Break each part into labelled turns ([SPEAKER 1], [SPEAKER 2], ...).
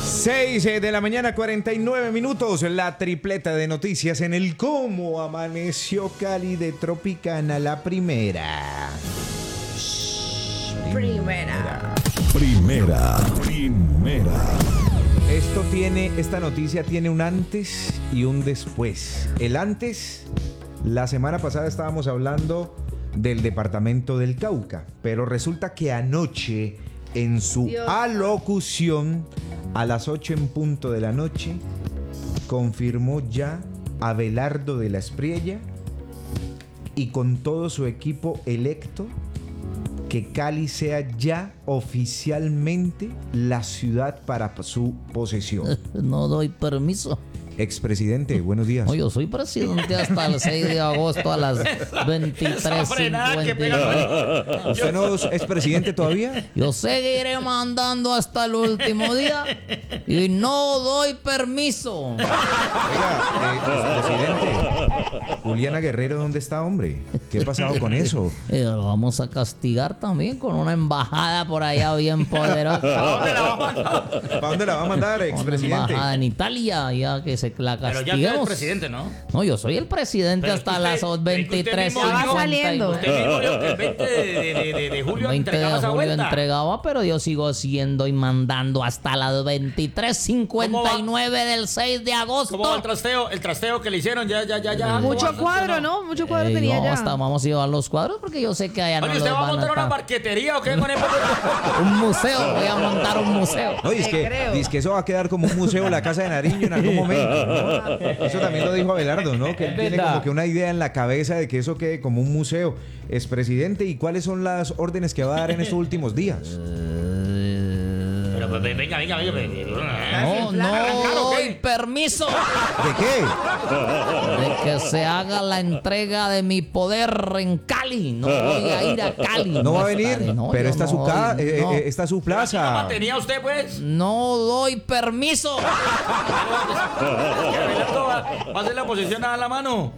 [SPEAKER 1] 6 de la mañana, 49 minutos. La tripleta de noticias en el Cómo Amaneció Cali de Tropicana, la primera.
[SPEAKER 2] Primera.
[SPEAKER 1] Esta noticia tiene un antes y un después. El antes, la semana pasada estábamos hablando del departamento del Cauca, pero resulta que anoche, en su alocución, a las 8 en punto de la noche, confirmó ya Abelardo de la Espriella y con todo su equipo electo que Cali sea ya oficialmente la ciudad para su posesión.
[SPEAKER 3] No doy permiso.
[SPEAKER 1] Expresidente, buenos días.
[SPEAKER 3] No, yo soy presidente hasta el 6 de agosto a las 23:50.
[SPEAKER 1] ¿Usted no es presidente todavía?
[SPEAKER 3] Yo seguiré mandando hasta el último día y no doy permiso.
[SPEAKER 1] Oiga, expresidente, Juliana Guerrero, ¿dónde está, hombre? ¿Qué ha pasado con eso?
[SPEAKER 3] Lo vamos a castigar también con una embajada por allá bien poderosa.
[SPEAKER 1] ¿Para dónde la va a mandar,
[SPEAKER 3] Una
[SPEAKER 1] expresidente?
[SPEAKER 3] embajada en Italia, ya que se la
[SPEAKER 4] Pero
[SPEAKER 3] castiguemos.
[SPEAKER 4] ya usted es presidente, ¿no?
[SPEAKER 3] No, yo soy el presidente
[SPEAKER 4] Pero
[SPEAKER 3] hasta
[SPEAKER 4] usted-
[SPEAKER 3] las
[SPEAKER 4] usted
[SPEAKER 3] 23:50.
[SPEAKER 4] mismo dijo-
[SPEAKER 5] saliendo.
[SPEAKER 4] Usted mismo dijo que el 20 de julio
[SPEAKER 3] 20 de
[SPEAKER 4] entregaba esa
[SPEAKER 3] julio
[SPEAKER 4] vuelta.
[SPEAKER 3] entregaba, pero yo sigo siendo y mandando hasta las 23:59 del 6 de agosto.
[SPEAKER 4] ¿Cómo va el trasteo? El trasteo que le hicieron, ya.
[SPEAKER 5] Mucho
[SPEAKER 4] ¿Cómo
[SPEAKER 5] cuadro,
[SPEAKER 4] funcionó?
[SPEAKER 5] ¿no? Mucho cuadro tenía ya.
[SPEAKER 3] Vamos a llevar los cuadros porque yo sé que allá
[SPEAKER 4] Oye,
[SPEAKER 3] no
[SPEAKER 4] ¿usted
[SPEAKER 3] los
[SPEAKER 4] va a
[SPEAKER 3] van a
[SPEAKER 4] montar una
[SPEAKER 3] estar.
[SPEAKER 4] barquetería o qué con el...
[SPEAKER 3] Un museo, voy a montar un museo.
[SPEAKER 1] No, y es que eso va a quedar como un museo, la Casa de Nariño, en algún momento, ¿no? Eso también lo dijo Abelardo, ¿no? Que él tiene como que una idea en la cabeza de que eso quede como un museo. Expresidente, ¿y cuáles son las órdenes que va a dar en estos últimos días?
[SPEAKER 4] Pero venga.
[SPEAKER 3] No doy permiso
[SPEAKER 1] ¿De qué?
[SPEAKER 3] de que se haga la entrega de mi poder en Cali. No voy a ir a Cali.
[SPEAKER 1] No va a
[SPEAKER 3] estaré,
[SPEAKER 1] venir,
[SPEAKER 3] no,
[SPEAKER 1] pero
[SPEAKER 3] yo
[SPEAKER 1] está
[SPEAKER 3] no
[SPEAKER 1] su
[SPEAKER 3] voy, no.
[SPEAKER 1] está su
[SPEAKER 4] ¿Cómo
[SPEAKER 1] plaza.
[SPEAKER 4] tenía usted, pues?
[SPEAKER 3] No doy permiso.
[SPEAKER 4] Que Abelardo va a hacer la posición a la mano.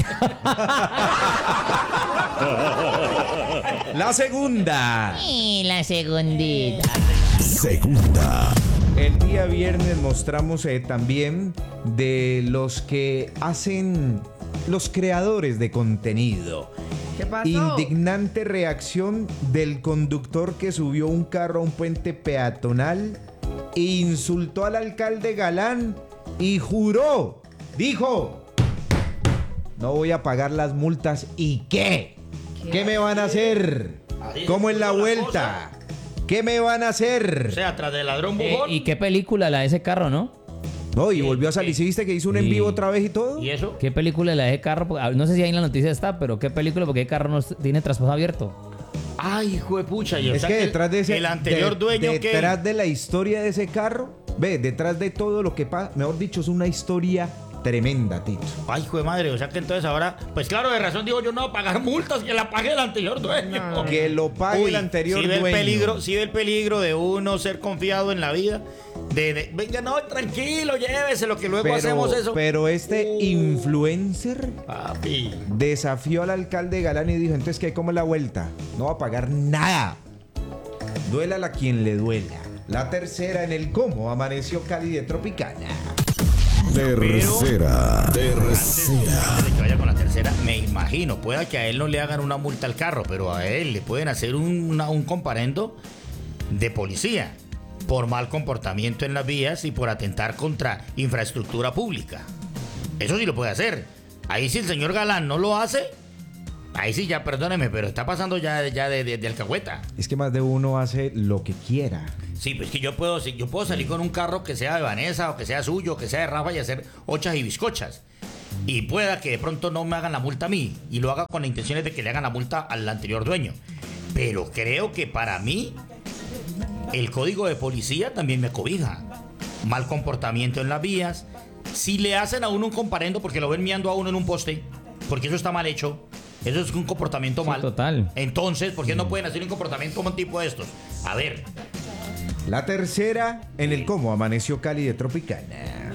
[SPEAKER 1] La segunda.
[SPEAKER 3] Y la segundita.
[SPEAKER 2] Segunda.
[SPEAKER 1] El día viernes mostramos también de los que hacen los creadores de contenido.
[SPEAKER 5] ¿Qué pasó?
[SPEAKER 1] Indignante reacción del conductor que subió un carro a un puente peatonal e insultó al alcalde Galán y juró, dijo, no voy a pagar las multas. ¿Y qué? ¿Qué me van a hacer? ¿Cómo es la vuelta? ¿Qué me van a
[SPEAKER 4] O
[SPEAKER 1] hacer?
[SPEAKER 4] sea, tras del ladrón bujón.
[SPEAKER 3] ¿Y qué película la de ese carro, no?
[SPEAKER 1] No, y volvió a salir, ¿sí viste que hizo un en vivo otra vez y todo?
[SPEAKER 4] ¿Y eso?
[SPEAKER 3] ¿Qué película la de ese carro? Porque, no sé si ahí en la noticia está, pero ¿qué película? Porque el carro no tiene traspaso abierto.
[SPEAKER 4] Ay, hijo de pucha. Y o
[SPEAKER 1] Es
[SPEAKER 4] sea
[SPEAKER 1] que detrás de ese,
[SPEAKER 4] el anterior dueño que...
[SPEAKER 1] detrás de la historia de ese carro, detrás de todo lo que pasa, mejor dicho, es una historia tremenda, Tito.
[SPEAKER 4] Ay, hijo de madre, o sea que entonces ahora, pues claro, de razón digo yo, no, pagar multas, que la pague el anterior dueño.
[SPEAKER 1] Que lo pague el anterior
[SPEAKER 4] sí ve
[SPEAKER 1] dueño.
[SPEAKER 4] Sí ve el peligro de uno ser confiado en la vida. Venga, no, tranquilo, llévese, lo que luego hacemos eso.
[SPEAKER 1] Pero este influencer
[SPEAKER 4] Papi.
[SPEAKER 1] desafió al alcalde Galán y dijo, entonces, ¿qué? ¿Cómo es la vuelta? No va a pagar nada. Duélala a quien le duela. La tercera en el Cómo Amaneció Cali de Tropicana.
[SPEAKER 2] Tercera.
[SPEAKER 4] Antes de que vaya con la tercera, me imagino, pueda que a él no le hagan una multa al carro, pero a él le pueden hacer un comparendo de policía por mal comportamiento en las vías y por atentar contra infraestructura pública. Eso sí lo puede hacer. Ahí si el señor Galán no lo hace, ahí sí ya, perdóneme, pero está pasando ya de alcahueta.
[SPEAKER 1] Es que más de uno hace lo que quiera.
[SPEAKER 4] Sí, pues que yo puedo salir con un carro que sea de Vanessa o que sea suyo, o que sea de Rafa y hacer ochas y bizcochas. Y pueda que de pronto no me hagan la multa a mí y lo haga con la intención de que le hagan la multa al anterior dueño. Pero creo que para mí el código de policía también me cobija. Mal comportamiento en las vías. Si le hacen a uno un comparendo porque lo ven miando a uno en un poste, porque eso está mal hecho, eso es un comportamiento mal.
[SPEAKER 3] Total.
[SPEAKER 4] Entonces, ¿por qué no pueden hacer un comportamiento como un tipo de estos? A ver.
[SPEAKER 1] La tercera en el Cómo Amaneció Cali de Tropicana.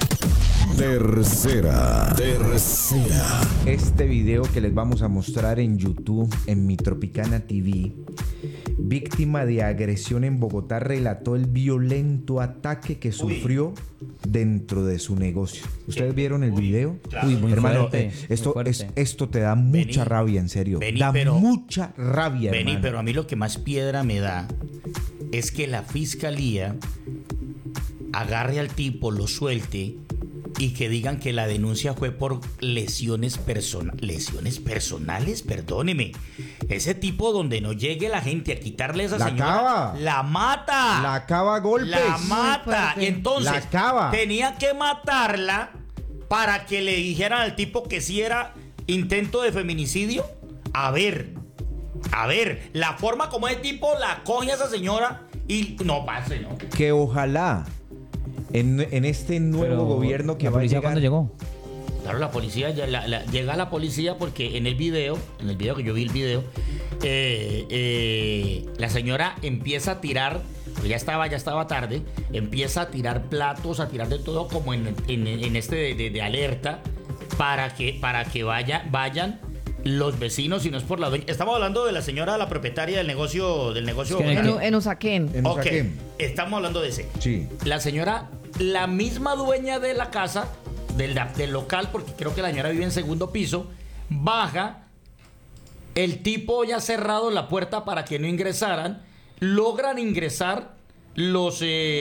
[SPEAKER 2] Tercera.
[SPEAKER 1] Este video que les vamos a mostrar en YouTube, en Mi Tropicana TV, víctima de agresión en Bogotá, relató el violento ataque que sufrió dentro de su negocio. ¿Ustedes vieron el video?
[SPEAKER 4] Claro.
[SPEAKER 3] Uy, muy
[SPEAKER 1] hermano,
[SPEAKER 3] fuerte,
[SPEAKER 1] esto,
[SPEAKER 3] muy fuerte.
[SPEAKER 1] esto te da mucha
[SPEAKER 4] Vení.
[SPEAKER 1] rabia, en serio.
[SPEAKER 4] Vení,
[SPEAKER 1] da
[SPEAKER 4] pero-
[SPEAKER 1] mucha rabia,
[SPEAKER 4] Vení,
[SPEAKER 1] hermano.
[SPEAKER 4] pero a mí lo que más piedra me da es que la fiscalía agarre al tipo, lo suelte y que digan que la denuncia fue por lesiones personales. ¿Lesiones personales? Perdóneme. Ese tipo donde no llegue la gente a quitarle a esa
[SPEAKER 1] La
[SPEAKER 4] señora,
[SPEAKER 1] acaba.
[SPEAKER 4] la mata.
[SPEAKER 1] La acaba a golpes.
[SPEAKER 4] La mata.
[SPEAKER 5] fuerte.
[SPEAKER 4] Entonces,
[SPEAKER 1] La acaba.
[SPEAKER 4] tenía que matarla para que le dijeran al tipo que sí era intento de feminicidio. A ver, la forma como ese tipo la coge a esa señora y no pase, ¿no?
[SPEAKER 1] Que ojalá en este nuevo
[SPEAKER 3] Pero,
[SPEAKER 1] gobierno que
[SPEAKER 3] ¿la
[SPEAKER 1] va a
[SPEAKER 3] policía
[SPEAKER 1] llegar...
[SPEAKER 3] cuándo llegó?
[SPEAKER 4] Claro, la policía, llega la policía porque en el video que yo vi el video, la señora empieza a tirar, porque ya estaba tarde, empieza a tirar platos, a tirar de todo como en este de alerta para que vayan los vecinos y no es por la dueña. Estamos hablando de la señora, la propietaria del negocio.
[SPEAKER 3] Es que
[SPEAKER 5] En Usaquén.
[SPEAKER 1] En
[SPEAKER 4] Ok,
[SPEAKER 1] Usaquén.
[SPEAKER 4] estamos hablando de ese.
[SPEAKER 1] Sí.
[SPEAKER 4] La señora, la misma dueña de la casa, del local, porque creo que la señora vive en segundo piso, baja, el tipo ya cerrado la puerta para que no ingresaran, logran ingresar los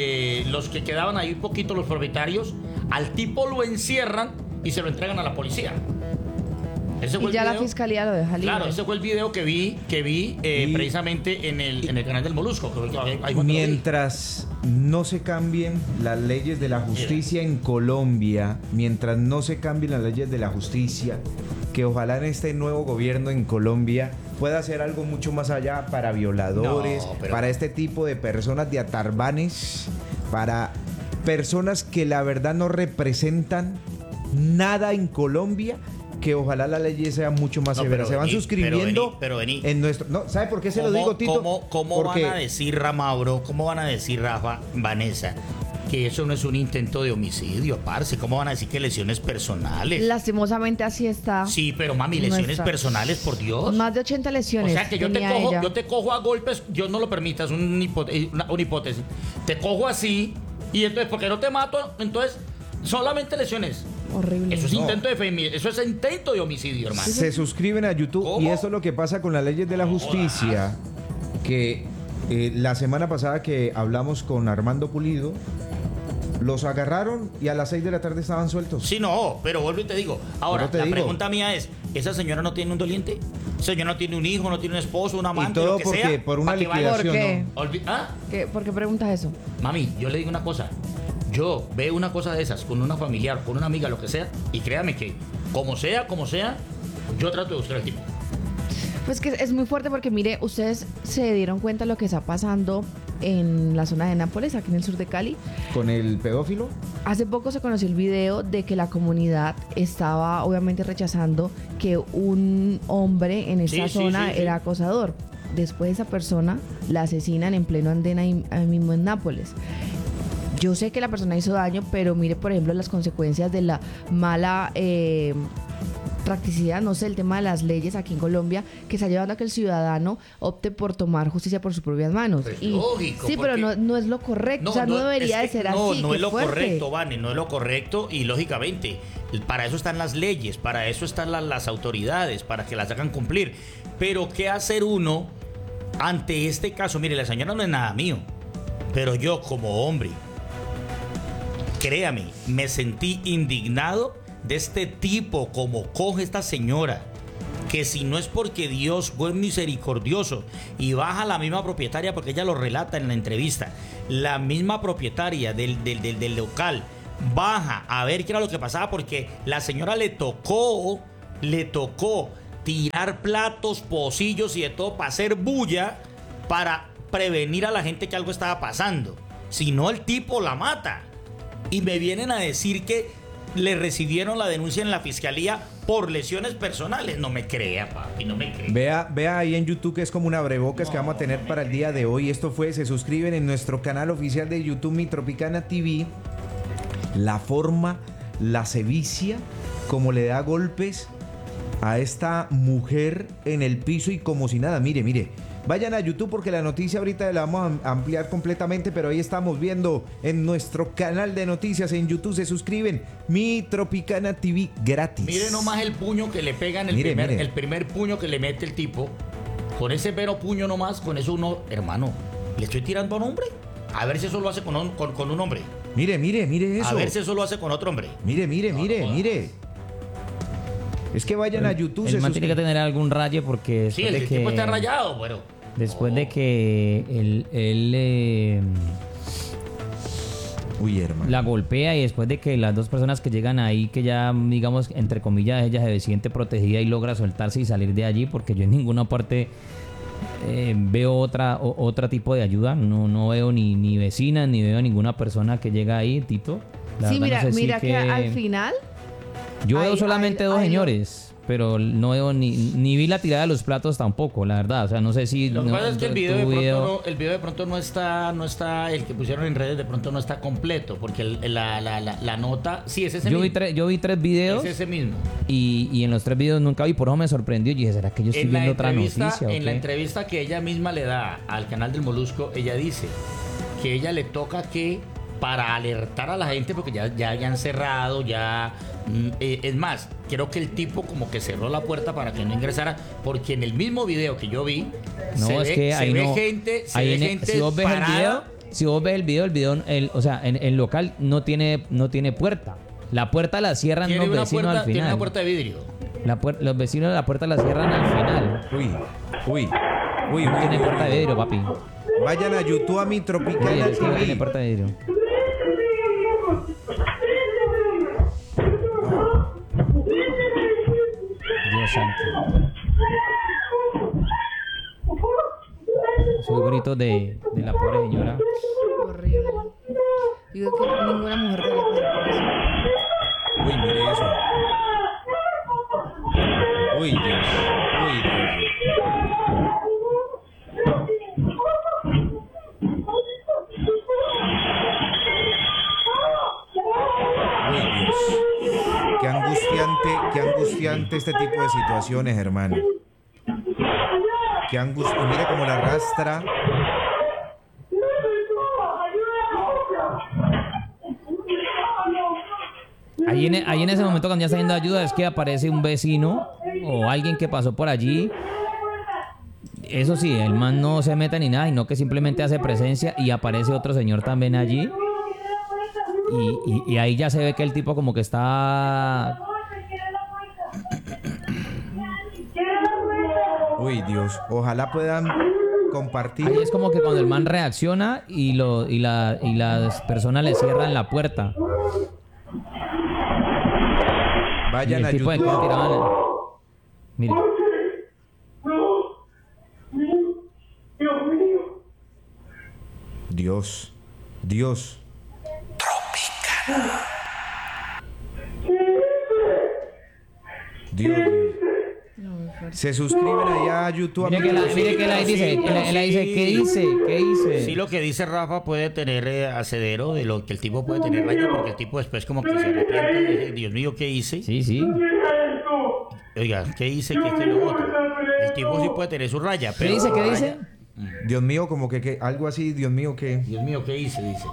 [SPEAKER 4] que quedaban ahí un poquito, los propietarios, al tipo lo encierran y se lo entregan a la policía. Ese fue
[SPEAKER 5] Y
[SPEAKER 4] el
[SPEAKER 5] ya la
[SPEAKER 4] video.
[SPEAKER 5] fiscalía lo deja libre.
[SPEAKER 4] Claro, ese fue el video que vi
[SPEAKER 1] Y-
[SPEAKER 4] precisamente en el canal del Molusco. Que ahí fue que lo vi.
[SPEAKER 1] Mientras no se cambien las leyes de la justicia en Colombia, mientras no se cambien las leyes de la justicia, que ojalá en este nuevo gobierno en Colombia pueda hacer algo mucho más allá para violadores,
[SPEAKER 4] No, pero-
[SPEAKER 1] para este tipo de personas de atarbanes, para personas que la verdad no representan nada en Colombia. Que ojalá las leyes sean mucho más
[SPEAKER 4] No,
[SPEAKER 1] severas.
[SPEAKER 4] pero
[SPEAKER 1] Se van
[SPEAKER 4] vení,
[SPEAKER 1] suscribiendo
[SPEAKER 4] pero vení.
[SPEAKER 1] en nuestro... No, ¿sabe por qué se lo digo, Tito?
[SPEAKER 4] ¿Cómo
[SPEAKER 1] Porque
[SPEAKER 4] van a decir, Ramauro, cómo van a decir, Rafa, Vanessa, que eso no es un intento de homicidio, parce? ¿Cómo van a decir que lesiones personales?
[SPEAKER 5] Lastimosamente así está.
[SPEAKER 4] Sí, pero mami, lesiones
[SPEAKER 5] Nuestra-
[SPEAKER 4] personales, por Dios.
[SPEAKER 5] Más de 80
[SPEAKER 4] O
[SPEAKER 5] lesiones.
[SPEAKER 4] sea que yo
[SPEAKER 5] tenía ella.
[SPEAKER 4] te cojo a golpes, Dios no lo permita, es una hipótesis. Te cojo así y entonces, porque no te mato, entonces solamente lesiones.
[SPEAKER 5] Horrible.
[SPEAKER 4] Eso es
[SPEAKER 1] No.
[SPEAKER 4] intento de feminicidio, eso es intento de homicidio, hermano.
[SPEAKER 1] se suscriben a YouTube
[SPEAKER 4] ¿Cómo?
[SPEAKER 1] y eso es lo que pasa con las leyes de la justicia, que la semana pasada que hablamos con Armando Pulido, los agarraron y a las 6 de la tarde estaban sueltos.
[SPEAKER 4] Sí, no, pero vuelvo y te digo. Ahora,
[SPEAKER 1] Pero te
[SPEAKER 4] la
[SPEAKER 1] digo.
[SPEAKER 4] pregunta mía es, ¿esa señora no tiene un doliente? ¿Esa señora no tiene un hijo, no tiene un esposo, un amante,
[SPEAKER 1] todo
[SPEAKER 4] lo que
[SPEAKER 1] porque
[SPEAKER 4] sea?
[SPEAKER 1] por una
[SPEAKER 4] pa' que vaya-
[SPEAKER 5] ¿Por qué?
[SPEAKER 4] ¿Ah?
[SPEAKER 5] ¿Por qué preguntas eso?
[SPEAKER 4] Mami, yo le digo una cosa. Yo veo una cosa de esas con una familiar, con una amiga, lo que sea, y créame que, como sea, yo trato de buscar al tipo.
[SPEAKER 5] Pues que es muy fuerte porque, mire, ustedes se dieron cuenta de lo que está pasando en la zona de Nápoles, aquí en el sur de Cali.
[SPEAKER 1] Con el pedófilo.
[SPEAKER 5] Hace poco se conoció el video de que la comunidad estaba obviamente rechazando que un hombre en esta
[SPEAKER 4] Sí, sí,
[SPEAKER 5] zona
[SPEAKER 4] sí, sí.
[SPEAKER 5] era acosador. Después esa persona la asesinan en pleno andén ahí mismo en Nápoles. Yo sé que la persona hizo daño, pero mire, por ejemplo, las consecuencias de la mala practicidad, no sé, el tema de las leyes aquí en Colombia, que está llevando a que el ciudadano opte por tomar justicia por sus propias manos.
[SPEAKER 4] Pues lógico,
[SPEAKER 5] sí, pero
[SPEAKER 4] porque-
[SPEAKER 5] no es lo correcto, o sea, no debería
[SPEAKER 4] es
[SPEAKER 5] de
[SPEAKER 4] que
[SPEAKER 5] ser
[SPEAKER 4] no,
[SPEAKER 5] así.
[SPEAKER 4] No
[SPEAKER 5] qué
[SPEAKER 4] es lo
[SPEAKER 5] fuerte.
[SPEAKER 4] correcto, Vane, no es lo correcto y lógicamente para eso están las leyes, para eso están las autoridades, para que las hagan cumplir. Pero ¿qué hacer uno ante este caso? Mire, la señora no es nada mío, pero yo como hombre, créame, me sentí indignado de este tipo, como coge esta señora, que si no es porque Dios fue misericordioso y baja la misma propietaria, porque ella lo relata en la entrevista, la misma propietaria del local baja a ver qué era lo que pasaba, porque la señora le tocó tirar platos, pocillos y de todo para hacer bulla, para prevenir a la gente que algo estaba pasando. Si no, el tipo la mata. Y me vienen a decir que le recibieron la denuncia en la fiscalía por lesiones personales. No me crea, papi, no me crea.
[SPEAKER 1] Vea ahí en YouTube que es como un abrebocas que vamos a tener para el día de hoy. Esto fue, se suscriben en nuestro canal oficial de YouTube, Mi Tropicana TV. La forma, la sevicia, como le da golpes a esta mujer en el piso y como si nada. Mire, Vayan a YouTube porque la noticia ahorita la vamos a ampliar completamente, pero ahí estamos viendo en nuestro canal de noticias en YouTube. Se suscriben Mi Tropicana TV gratis.
[SPEAKER 4] Mire nomás el puño que le pegan,
[SPEAKER 1] Mire.
[SPEAKER 4] el primer puño que le mete el tipo. Con ese mero puño nomás, con eso uno, hermano, ¿le estoy tirando a un hombre? A ver si eso lo hace con un hombre.
[SPEAKER 1] Mire eso.
[SPEAKER 4] A ver si eso lo hace con otro hombre.
[SPEAKER 1] Mire. Es que vayan a YouTube.
[SPEAKER 3] El man tiene que tener algún raye porque
[SPEAKER 4] Sí,
[SPEAKER 3] después
[SPEAKER 4] el
[SPEAKER 3] de que,
[SPEAKER 4] tipo está rayado, pero...
[SPEAKER 3] después de que él
[SPEAKER 1] Uy, hermano.
[SPEAKER 3] la golpea y después de que las dos personas que llegan ahí, que ya, digamos, entre comillas, ella se siente protegida y logra soltarse y salir de allí, porque yo en ninguna parte veo otra tipo de ayuda. No veo ni vecinas, ni veo ninguna persona que llega ahí, Tito. La
[SPEAKER 5] Sí,
[SPEAKER 3] verdad, no sé
[SPEAKER 5] mira
[SPEAKER 3] si
[SPEAKER 5] que al final...
[SPEAKER 3] yo veo
[SPEAKER 5] ahí-
[SPEAKER 3] solamente
[SPEAKER 5] ahí-
[SPEAKER 3] dos
[SPEAKER 5] ahí lo-
[SPEAKER 3] señores, pero no veo ni vi la tirada de los platos tampoco, la verdad. O sea, no sé si...
[SPEAKER 4] Lo que
[SPEAKER 3] no-
[SPEAKER 4] pasa es que el
[SPEAKER 3] tu
[SPEAKER 4] video de pronto no está, el que pusieron en redes de pronto no está completo, porque la nota, sí, es ese
[SPEAKER 3] yo
[SPEAKER 4] mismo.
[SPEAKER 3] vi tres videos
[SPEAKER 4] Es ese mismo.
[SPEAKER 3] y en los tres videos nunca vi, por eso me sorprendió. Y dije, ¿será que yo estoy viendo otra noticia o
[SPEAKER 4] En la
[SPEAKER 3] qué?
[SPEAKER 4] entrevista que ella misma le da al canal del Molusco, ella dice que ella le toca que para alertar a la gente, porque ya habían cerrado, es más, creo que el tipo como que cerró la puerta para que no ingresara, porque en el mismo video que yo vi,
[SPEAKER 3] No,
[SPEAKER 4] se
[SPEAKER 3] es
[SPEAKER 4] ve,
[SPEAKER 3] que
[SPEAKER 4] se
[SPEAKER 3] ahí
[SPEAKER 4] ve
[SPEAKER 3] no.
[SPEAKER 4] gente,
[SPEAKER 3] Ahí si vos ves
[SPEAKER 4] parada.
[SPEAKER 3] el video, el video, o sea, en el local no tiene puerta. La puerta la cierran
[SPEAKER 4] Tiene
[SPEAKER 3] los
[SPEAKER 4] una
[SPEAKER 3] vecinos
[SPEAKER 4] puerta,
[SPEAKER 3] al
[SPEAKER 4] tiene una
[SPEAKER 3] final.
[SPEAKER 4] puerta de vidrio.
[SPEAKER 3] Los vecinos de la puerta la cierran al final.
[SPEAKER 1] Uy.
[SPEAKER 3] No tiene puerta de vidrio, papi.
[SPEAKER 1] Vayan a YouTube a Mi
[SPEAKER 3] Oye,
[SPEAKER 1] Tropicana
[SPEAKER 3] es que no tiene
[SPEAKER 1] TV.
[SPEAKER 3] puerta de vidrio. Dios santo. Esos gritos de la pobre señora.
[SPEAKER 5] Horrible. Digo que ninguna mujer debe pasar por eso.
[SPEAKER 1] Uy, mire eso. Uy, Dios. Uy, Dios. Qué angustiante este tipo de situaciones, hermano. Qué angustia. Mira cómo la arrastra.
[SPEAKER 3] Ahí en ese momento cuando ya está yendo ayuda es que aparece un vecino o alguien que pasó por allí. Eso sí, el man no se mete ni nada, sino que simplemente hace presencia y aparece otro señor también allí. Y ahí ya se ve que el tipo como que está...
[SPEAKER 1] Uy, Dios. Ojalá puedan compartir.
[SPEAKER 3] Ahí es como que cuando el man reacciona y las personas le cierran la puerta. Y
[SPEAKER 1] Vayan
[SPEAKER 3] el
[SPEAKER 1] a
[SPEAKER 3] tipo de que
[SPEAKER 1] YouTube.
[SPEAKER 3] tiraban... Mire.
[SPEAKER 1] Dios. Dios. Dios. Se suscriben allá a YouTube.
[SPEAKER 3] Mire que él ahí dice, él ahí dice, ¿qué hice?
[SPEAKER 4] Sí, lo que dice Rafa puede tener asedero de lo que el tipo puede tener raya, porque el tipo después como que se arrepiente, dice, Dios mío, ¿qué hice?
[SPEAKER 3] Sí.
[SPEAKER 4] Oiga, ¿qué hice? ¿Qué esto y lo otro? El tipo sí puede tener su raya,
[SPEAKER 3] ¿Qué
[SPEAKER 4] pero...
[SPEAKER 3] dice? ¿Qué
[SPEAKER 4] raya-
[SPEAKER 3] dice?
[SPEAKER 1] Dios mío, como que algo así, Dios mío, que.
[SPEAKER 4] Dios mío, ¿qué hice? Dice.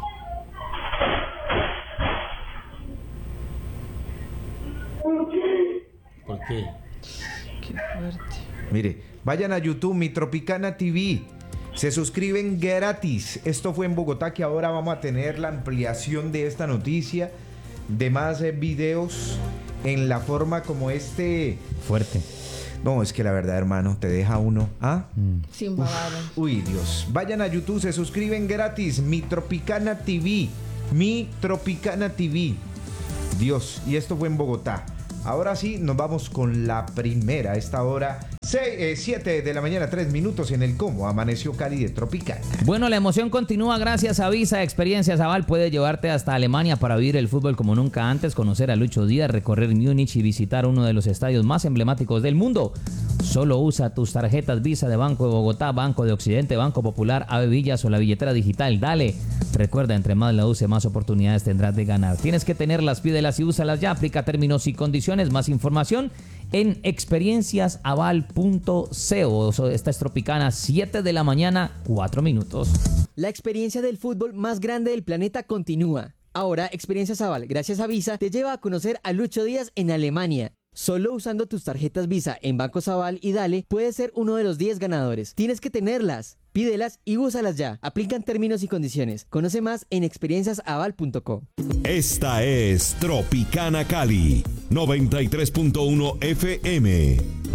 [SPEAKER 4] ¿Por qué?
[SPEAKER 5] Qué fuerte.
[SPEAKER 1] Mire, vayan a YouTube, Mi Tropicana TV. Se suscriben gratis. Esto fue en Bogotá, que ahora vamos a tener la ampliación de esta noticia, de más videos en la forma como este.
[SPEAKER 3] Fuerte.
[SPEAKER 1] No, es que la verdad, hermano, te deja uno. ¿Ah?
[SPEAKER 5] Sin palabras.
[SPEAKER 1] Uy, Dios. Vayan a YouTube, se suscriben gratis. Mi Tropicana TV. Mi Tropicana TV. Dios, y esto fue en Bogotá. Ahora sí, nos vamos con la primera. A esta hora, 7 de la mañana, 3 minutos en el Como. Amaneció Cali de Tropicana.
[SPEAKER 3] Bueno, la emoción continúa gracias a Visa Experiencias Aval. Puede llevarte hasta Alemania para vivir el fútbol como nunca antes, conocer a Lucho Díaz, recorrer Múnich y visitar uno de los estadios más emblemáticos del mundo. Solo usa tus tarjetas Visa de Banco de Bogotá, Banco de Occidente, Banco Popular, Ave Villas o la billetera digital. Dale. Recuerda, entre más la use, más oportunidades tendrás de ganar. Tienes que tenerlas, pídelas y úsalas ya. Aplica términos y condiciones. Más información en experienciasaval.co. Esta es Tropicana, 7 de la mañana, 4 minutos.
[SPEAKER 6] La experiencia del fútbol más grande del planeta continúa. Ahora, Experiencias Aval, gracias a Visa, te lleva a conocer a Lucho Díaz en Alemania. Solo usando tus tarjetas Visa en Bancos Aval y Dale, puedes ser uno de los 10 ganadores. Tienes que tenerlas, pídelas y úsalas ya. Aplican términos y condiciones. Conoce más en experienciasaval.co.
[SPEAKER 2] Esta es Tropicana Cali, 93.1 FM.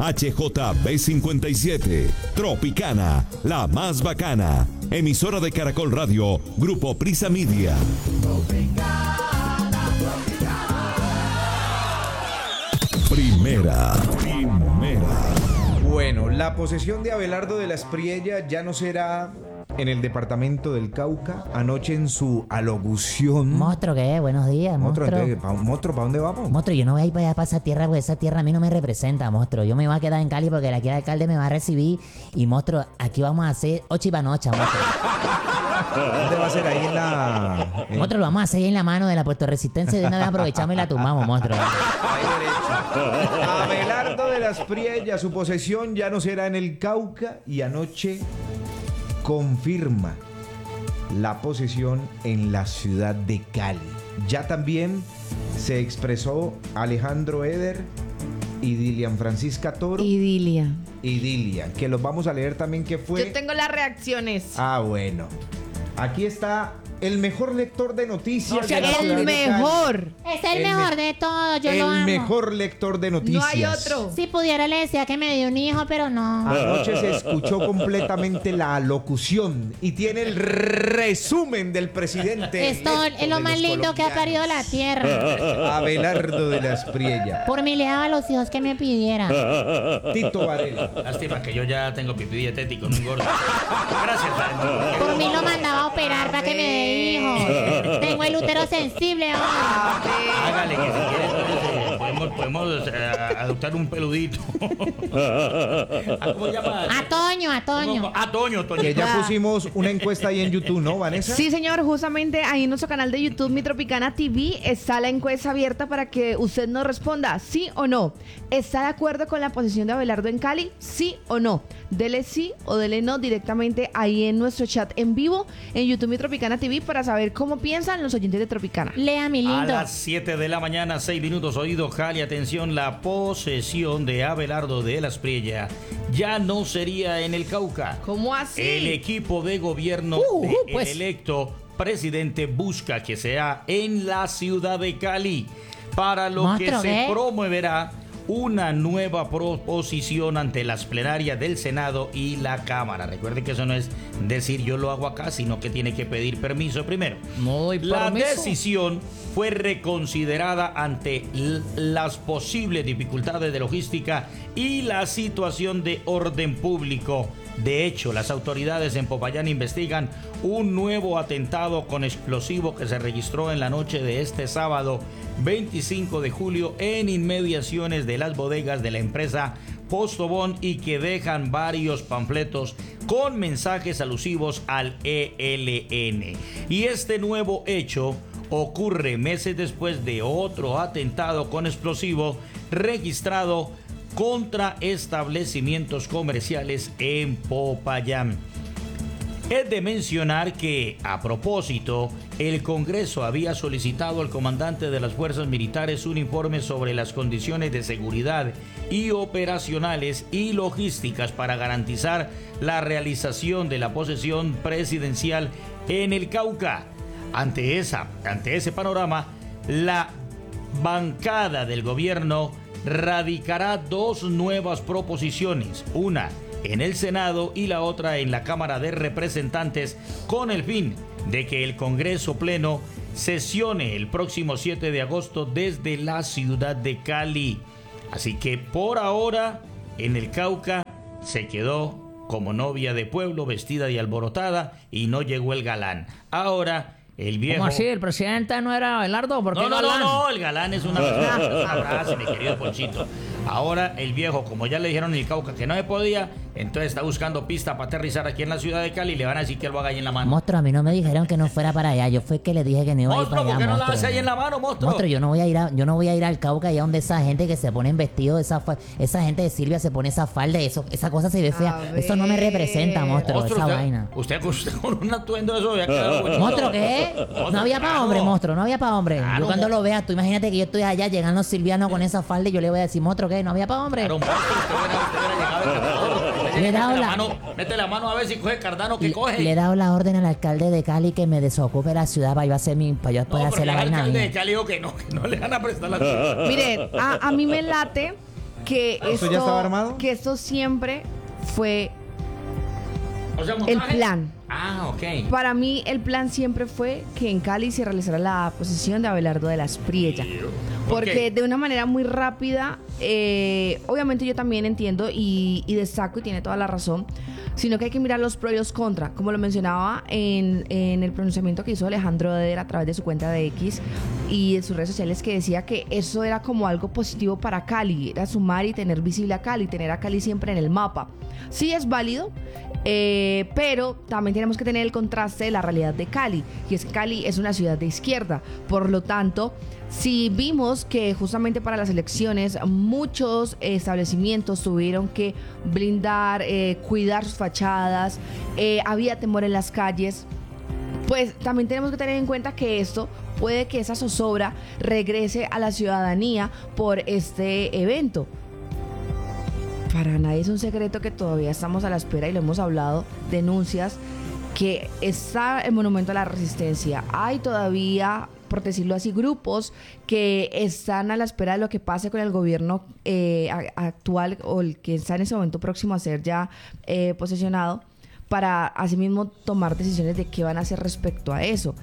[SPEAKER 2] HJB57, Tropicana, la más bacana. Emisora de Caracol Radio, Grupo Prisa Media. Primera.
[SPEAKER 1] Bueno, la posesión de Abelardo de la Espriella ya no será en el departamento del Cauca. Anoche en su alocución.
[SPEAKER 7] Monstruo, ¿qué? Buenos días,
[SPEAKER 1] Monstruo,
[SPEAKER 7] monstruo.
[SPEAKER 1] ¿para dónde vamos?
[SPEAKER 7] Monstruo, yo no voy a ir para allá, para esa tierra, porque esa tierra a mí no me representa, monstruo. Yo me voy a quedar en Cali porque aquí el alcalde me va a recibir. Y, monstruo, aquí vamos a hacer ochivanocha, monstruo.
[SPEAKER 1] ¿Dónde va a ser? Ahí en la...
[SPEAKER 7] Monstruo, lo vamos a hacer ahí en la mano de la Puerto Resistencia. De una vez aprovechamos y la tumbamos, monstruo.
[SPEAKER 1] Ahí derecho. Abelardo de la Espriella, su posesión ya no será en el Cauca, y anoche confirma la posesión en la ciudad de Cali. Ya también se expresó Alejandro Eder y Dilian Francisca Toro.
[SPEAKER 5] Idilia.
[SPEAKER 1] Y Dilian, que los vamos a leer también, que fue...
[SPEAKER 5] Yo tengo las reacciones.
[SPEAKER 1] Ah, bueno. Aquí está el mejor lector de noticias.
[SPEAKER 5] O sea,
[SPEAKER 1] de la ciudad
[SPEAKER 5] el
[SPEAKER 1] de Cali.
[SPEAKER 5] mejor.
[SPEAKER 7] Es el mejor de todos, yo lo amo.
[SPEAKER 1] El mejor lector de noticias.
[SPEAKER 5] No hay otro.
[SPEAKER 7] Si pudiera le decía que me dio un hijo, pero no.
[SPEAKER 1] Anoche se escuchó completamente la alocución y tiene el resumen del presidente.
[SPEAKER 7] Esto
[SPEAKER 1] electo
[SPEAKER 7] es lo
[SPEAKER 1] de
[SPEAKER 7] más
[SPEAKER 1] los
[SPEAKER 7] lindo que ha parido la tierra.
[SPEAKER 1] Abelardo de la Espriella.
[SPEAKER 7] Por mí le daba los hijos que me pidiera.
[SPEAKER 1] Tito Varela.
[SPEAKER 4] Lástima que yo ya tengo pipí dietético, no engordo. Gracias, Dani.
[SPEAKER 7] Por mí lo mandaba a operar para que me dé hijos. Tengo el útero sensible ahora.
[SPEAKER 4] Hágale que si quiere, entonces, podemos adoptar un peludito. ¿Cómo llama?
[SPEAKER 7] A Toño.
[SPEAKER 4] Toño.
[SPEAKER 1] Que ya pusimos una encuesta ahí en YouTube, ¿no, Vanessa?
[SPEAKER 5] Sí, señor, justamente ahí en nuestro canal de YouTube, Mi Tropicana TV, está la encuesta abierta para que usted nos responda sí o no. ¿Está de acuerdo con la posición de Abelardo en Cali? ¿Sí o no? Dele sí o dele no directamente ahí en nuestro chat en vivo en YouTube Mi Tropicana TV para saber cómo piensan los oyentes de Tropicana.
[SPEAKER 7] Lea, mi
[SPEAKER 4] A
[SPEAKER 7] lindo.
[SPEAKER 4] las 7 de la mañana, 6 minutos, oído Cali, atención, la posesión de Abelardo de la Espriella ya no sería en el Cauca.
[SPEAKER 5] ¿Cómo así?
[SPEAKER 4] El equipo de gobierno
[SPEAKER 7] pues.
[SPEAKER 4] del electo presidente busca que sea en la ciudad de Cali, para lo que
[SPEAKER 7] Monstruo,
[SPEAKER 4] se
[SPEAKER 7] ¿qué?
[SPEAKER 4] promoverá una nueva proposición ante las plenarias del Senado y la Cámara. Recuerde que eso no es decir yo lo hago acá, sino que tiene que pedir permiso primero.
[SPEAKER 3] No doy
[SPEAKER 4] La
[SPEAKER 3] permiso.
[SPEAKER 4] decisión fue reconsiderada ante las posibles dificultades de logística y la situación de orden público. De hecho, las autoridades en Popayán investigan un nuevo atentado con explosivo que se registró en la noche de este sábado 25 de julio en inmediaciones de las bodegas de la empresa Postobón, y que dejan varios panfletos con mensajes alusivos al ELN. Y este nuevo hecho ocurre meses después de otro atentado con explosivo registrado contra establecimientos comerciales en Popayán. Es de mencionar que, a propósito, el Congreso había solicitado al comandante de las fuerzas militares un informe sobre las condiciones de seguridad y operacionales y logísticas para garantizar la realización de la posesión presidencial en el Cauca. Ante ese panorama, la bancada del gobierno radicará dos nuevas proposiciones, una en el Senado y la otra en la Cámara de Representantes, con el fin de que el Congreso Pleno sesione el próximo 7 de agosto desde la ciudad de Cali. Así que por ahora, en el Cauca se quedó como novia de pueblo, vestida y alborotada, y no llegó el galán. Ahora el viejo...
[SPEAKER 3] ¿Cómo así? ¿El presidente no era Abelardo? ¿Por qué
[SPEAKER 4] No,
[SPEAKER 3] galán?
[SPEAKER 4] el galán es una frase, mi querido Ponchito. Ahora el viejo, como ya le dijeron en el Cauca que no se podía, Entonces está buscando pista para aterrizar aquí en la ciudad de Cali y le van a decir que lo haga ahí en la mano.
[SPEAKER 7] Monstruo, a mí no me dijeron que no fuera para allá. Yo fue que le dije que no iba a ir
[SPEAKER 4] Monstruo,
[SPEAKER 7] para allá,
[SPEAKER 4] ¿por qué no la
[SPEAKER 7] monstruo.
[SPEAKER 4] hace ahí en la mano, monstruo?
[SPEAKER 7] Monstruo, yo no voy a ir al Cauca, allá donde esa gente que se ponen vestidos, esa gente de Silvia se pone esa falda, esa cosa se ve fea.
[SPEAKER 5] A
[SPEAKER 7] Eso no me representa, monstruo,
[SPEAKER 4] Monstruo,
[SPEAKER 7] esa
[SPEAKER 4] usted,
[SPEAKER 7] vaina.
[SPEAKER 4] Usted con un atuendo de eso había quedado bonito.
[SPEAKER 7] Monstruo, ¿qué? No había para
[SPEAKER 4] claro.
[SPEAKER 7] hombre, monstruo, no había para hombre.
[SPEAKER 4] Claro,
[SPEAKER 7] Yo cuando lo vea, tú imagínate que yo estoy allá llegando Silviano con esa falda y yo le voy a decir, monstruo, ¿qué? No había para hombre.
[SPEAKER 4] Claro, monstruo, usted hubiera llegado
[SPEAKER 7] Le he dado
[SPEAKER 4] mete la mano a ver si coge Cardano que coge.
[SPEAKER 7] Le he dado la orden al alcalde de Cali que me desocupe la ciudad para yo poder hacer la
[SPEAKER 4] el
[SPEAKER 7] vaina
[SPEAKER 4] alcalde
[SPEAKER 7] mía.
[SPEAKER 4] de Cali dijo que no le van a prestar la ciudad.
[SPEAKER 5] Miren, a mí me late que
[SPEAKER 1] ¿Esto ya estaba armado?
[SPEAKER 5] que esto siempre fue
[SPEAKER 4] O sea,
[SPEAKER 5] el
[SPEAKER 4] montaje.
[SPEAKER 5] plan.
[SPEAKER 4] Ah, ok.
[SPEAKER 5] Para mí el plan siempre fue que en Cali se realizara la posesión de Abelardo de la Espriella.
[SPEAKER 4] ¿Por
[SPEAKER 5] Porque
[SPEAKER 4] qué?
[SPEAKER 5] de una manera muy rápida, obviamente yo también entiendo y destaco y tiene toda la razón, sino que hay que mirar los pros y los contras. Como lo mencionaba en el pronunciamiento que hizo Alejandro Eder a través de su cuenta de X y de sus redes sociales, que decía que eso era como algo positivo para Cali, era sumar y tener visible a Cali, tener a Cali siempre en el mapa. Sí es válido, pero también tenemos que tener el contraste de la realidad de Cali, y es que Cali es una ciudad de izquierda. Por lo tanto, si vimos que justamente para las elecciones muchos establecimientos tuvieron que blindar, cuidar sus fachadas, había temor en las calles, pues también tenemos que tener en cuenta que esto puede que esa zozobra regrese a la ciudadanía por este evento. Para nadie es un secreto que todavía estamos a la espera, y lo hemos hablado, denuncias que está el Monumento a la Resistencia. Hay todavía, por decirlo así, grupos que están a la espera de lo que pase con el gobierno actual, o el que está en ese momento próximo a ser ya posesionado, para asimismo tomar decisiones de qué van a hacer respecto a eso.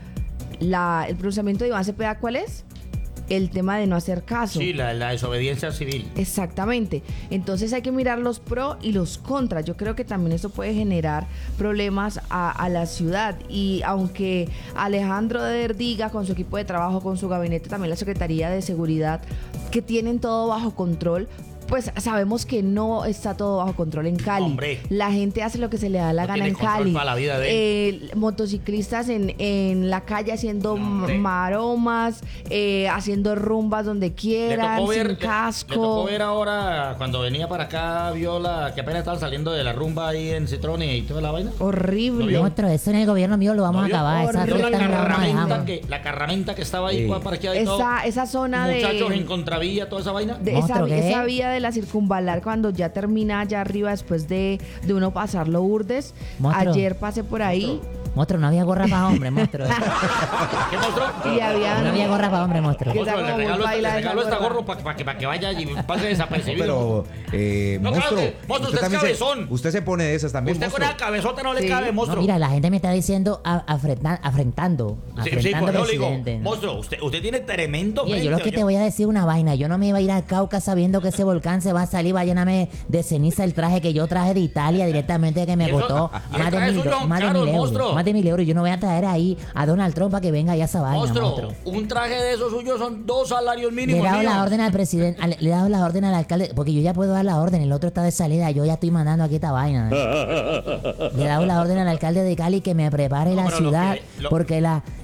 [SPEAKER 5] El pronunciamiento de Iván Cepeda, ¿cuál es? El tema de no hacer caso.
[SPEAKER 4] Sí, la desobediencia civil.
[SPEAKER 5] Exactamente. Entonces hay que mirar los pros y los contras. Yo creo que también esto puede generar problemas a la ciudad. Y aunque Alejandro Eder diga con su equipo de trabajo, con su gabinete, también la Secretaría de Seguridad, que tienen todo bajo control, pues sabemos que no está todo bajo control en Cali.
[SPEAKER 4] Hombre.
[SPEAKER 5] La gente hace lo que se le da la
[SPEAKER 4] No
[SPEAKER 5] gana
[SPEAKER 4] tiene
[SPEAKER 5] en
[SPEAKER 4] control
[SPEAKER 5] Cali.
[SPEAKER 4] para la vida de
[SPEAKER 5] Motociclistas en la calle haciendo
[SPEAKER 4] hombre.
[SPEAKER 5] maromas, haciendo rumbas donde quieran, sin casco.
[SPEAKER 4] Le tocó ver ahora, cuando venía para acá, Viola, que apenas estaban saliendo de la rumba ahí en Citrone y toda la vaina.
[SPEAKER 5] Horrible.
[SPEAKER 7] Monstruo, eso en el gobierno mío lo vamos
[SPEAKER 4] ¿No
[SPEAKER 7] a
[SPEAKER 4] vio?
[SPEAKER 7] acabar. Esa
[SPEAKER 5] Horrible.
[SPEAKER 7] fiesta no la vamos a dejar.
[SPEAKER 4] La carramenta que estaba ahí
[SPEAKER 1] Sí.
[SPEAKER 4] parqueada y todo.
[SPEAKER 5] Esa zona
[SPEAKER 4] Muchachos en
[SPEAKER 5] de
[SPEAKER 4] contravía, toda esa vaina.
[SPEAKER 7] Monstruo, ¿qué?
[SPEAKER 5] esa vía de la circunvalar, cuando ya termina allá arriba, después de uno pasar Lourdes.
[SPEAKER 7] Monstruo.
[SPEAKER 5] Ayer pasé por ahí
[SPEAKER 7] Monstruo, no había gorra para hombre, monstruo.
[SPEAKER 4] ¿Qué monstruo?
[SPEAKER 5] y había...
[SPEAKER 7] No había gorra para hombre, monstruo.
[SPEAKER 5] ¿Qué tal?
[SPEAKER 4] Monstruo, le
[SPEAKER 5] como muy baila
[SPEAKER 4] regalo
[SPEAKER 5] esa
[SPEAKER 4] esta
[SPEAKER 5] gorra.
[SPEAKER 4] gorro para que vaya y pase desapercibido.
[SPEAKER 1] Pero,
[SPEAKER 4] No,
[SPEAKER 1] monstruo,
[SPEAKER 4] claro que- monstruo, usted es
[SPEAKER 1] también
[SPEAKER 4] cabezón.
[SPEAKER 1] usted se pone de esas también,
[SPEAKER 4] Usted con
[SPEAKER 1] monstruo.
[SPEAKER 4] esa cabezota no le
[SPEAKER 5] Sí.
[SPEAKER 4] cabe,
[SPEAKER 7] No,
[SPEAKER 4] monstruo.
[SPEAKER 7] mira, la gente me está diciendo afrentando
[SPEAKER 4] Sí, por eso le digo,
[SPEAKER 7] presidente.
[SPEAKER 4] monstruo, usted tiene tremendo
[SPEAKER 7] Oye,
[SPEAKER 4] mente,
[SPEAKER 7] yo lo que
[SPEAKER 4] oye.
[SPEAKER 7] te voy a decir una vaina, yo no me iba a ir al Cauca sabiendo que ese volcán se va a salir, va a llenarme de ceniza el traje que yo traje de Italia directamente, que me
[SPEAKER 4] ¿Y eso?
[SPEAKER 7] costó
[SPEAKER 4] ¿Y el traje suyo son
[SPEAKER 7] más de
[SPEAKER 4] caros,
[SPEAKER 7] 1.000 euros.
[SPEAKER 4] monstruo?
[SPEAKER 7] Más de 1.000 euros. Yo no voy a traer ahí a Donald Trump para que venga y a esa vaina,
[SPEAKER 4] Monstruo,
[SPEAKER 7] monstruo.
[SPEAKER 4] un traje de esos suyos son 2 salarios
[SPEAKER 7] Le he
[SPEAKER 4] mínimos.
[SPEAKER 7] dado la
[SPEAKER 4] míos.
[SPEAKER 7] orden al presidente, le he dado la orden al alcalde, porque yo ya puedo dar la orden, el otro está de salida, yo ya estoy mandando aquí esta vaina. Le he dado la orden al alcalde de Cali que me prepare
[SPEAKER 4] No,
[SPEAKER 7] la
[SPEAKER 4] pero lo
[SPEAKER 7] ciudad,
[SPEAKER 4] que- lo-
[SPEAKER 7] porque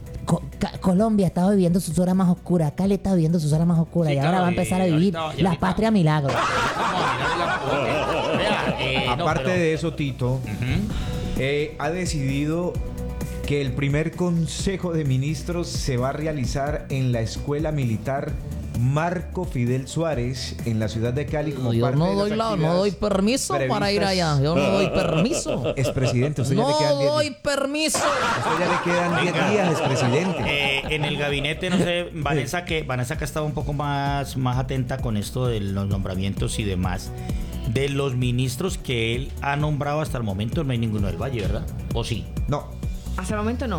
[SPEAKER 7] Colombia está viviendo sus horas más oscuras, Cali está viviendo sus horas más oscuras,
[SPEAKER 4] Sí,
[SPEAKER 7] y ahora
[SPEAKER 4] claro,
[SPEAKER 7] va a empezar a
[SPEAKER 4] y
[SPEAKER 7] vivir
[SPEAKER 4] ahorita- y
[SPEAKER 7] la
[SPEAKER 4] ahorita-
[SPEAKER 7] patria milagro.
[SPEAKER 4] Vamos a mirarle la- Vea, no,
[SPEAKER 1] Aparte
[SPEAKER 4] pero-
[SPEAKER 1] de eso, Tito, ha decidido que el primer Consejo de Ministros se va a realizar en la Escuela Militar Marco Fidel Suárez en la ciudad de Cali como
[SPEAKER 3] Yo
[SPEAKER 1] parte
[SPEAKER 3] no
[SPEAKER 1] de las
[SPEAKER 3] doy, no
[SPEAKER 1] actividades
[SPEAKER 3] doy permiso para ir
[SPEAKER 1] previstas.
[SPEAKER 3] allá. Yo no doy permiso.
[SPEAKER 1] Expresidente, usted ya le
[SPEAKER 3] No
[SPEAKER 1] quedan 10
[SPEAKER 3] doy permiso.
[SPEAKER 1] usted ya le quedan 10 días, expresidente.
[SPEAKER 4] En el gabinete, no sé, Vanessa que estaba un poco más atenta con esto de los nombramientos y demás. De los ministros que él ha nombrado hasta el momento, no hay ninguno del Valle, ¿verdad? ¿O sí?
[SPEAKER 1] No,
[SPEAKER 5] Hasta el momento no.
[SPEAKER 1] no.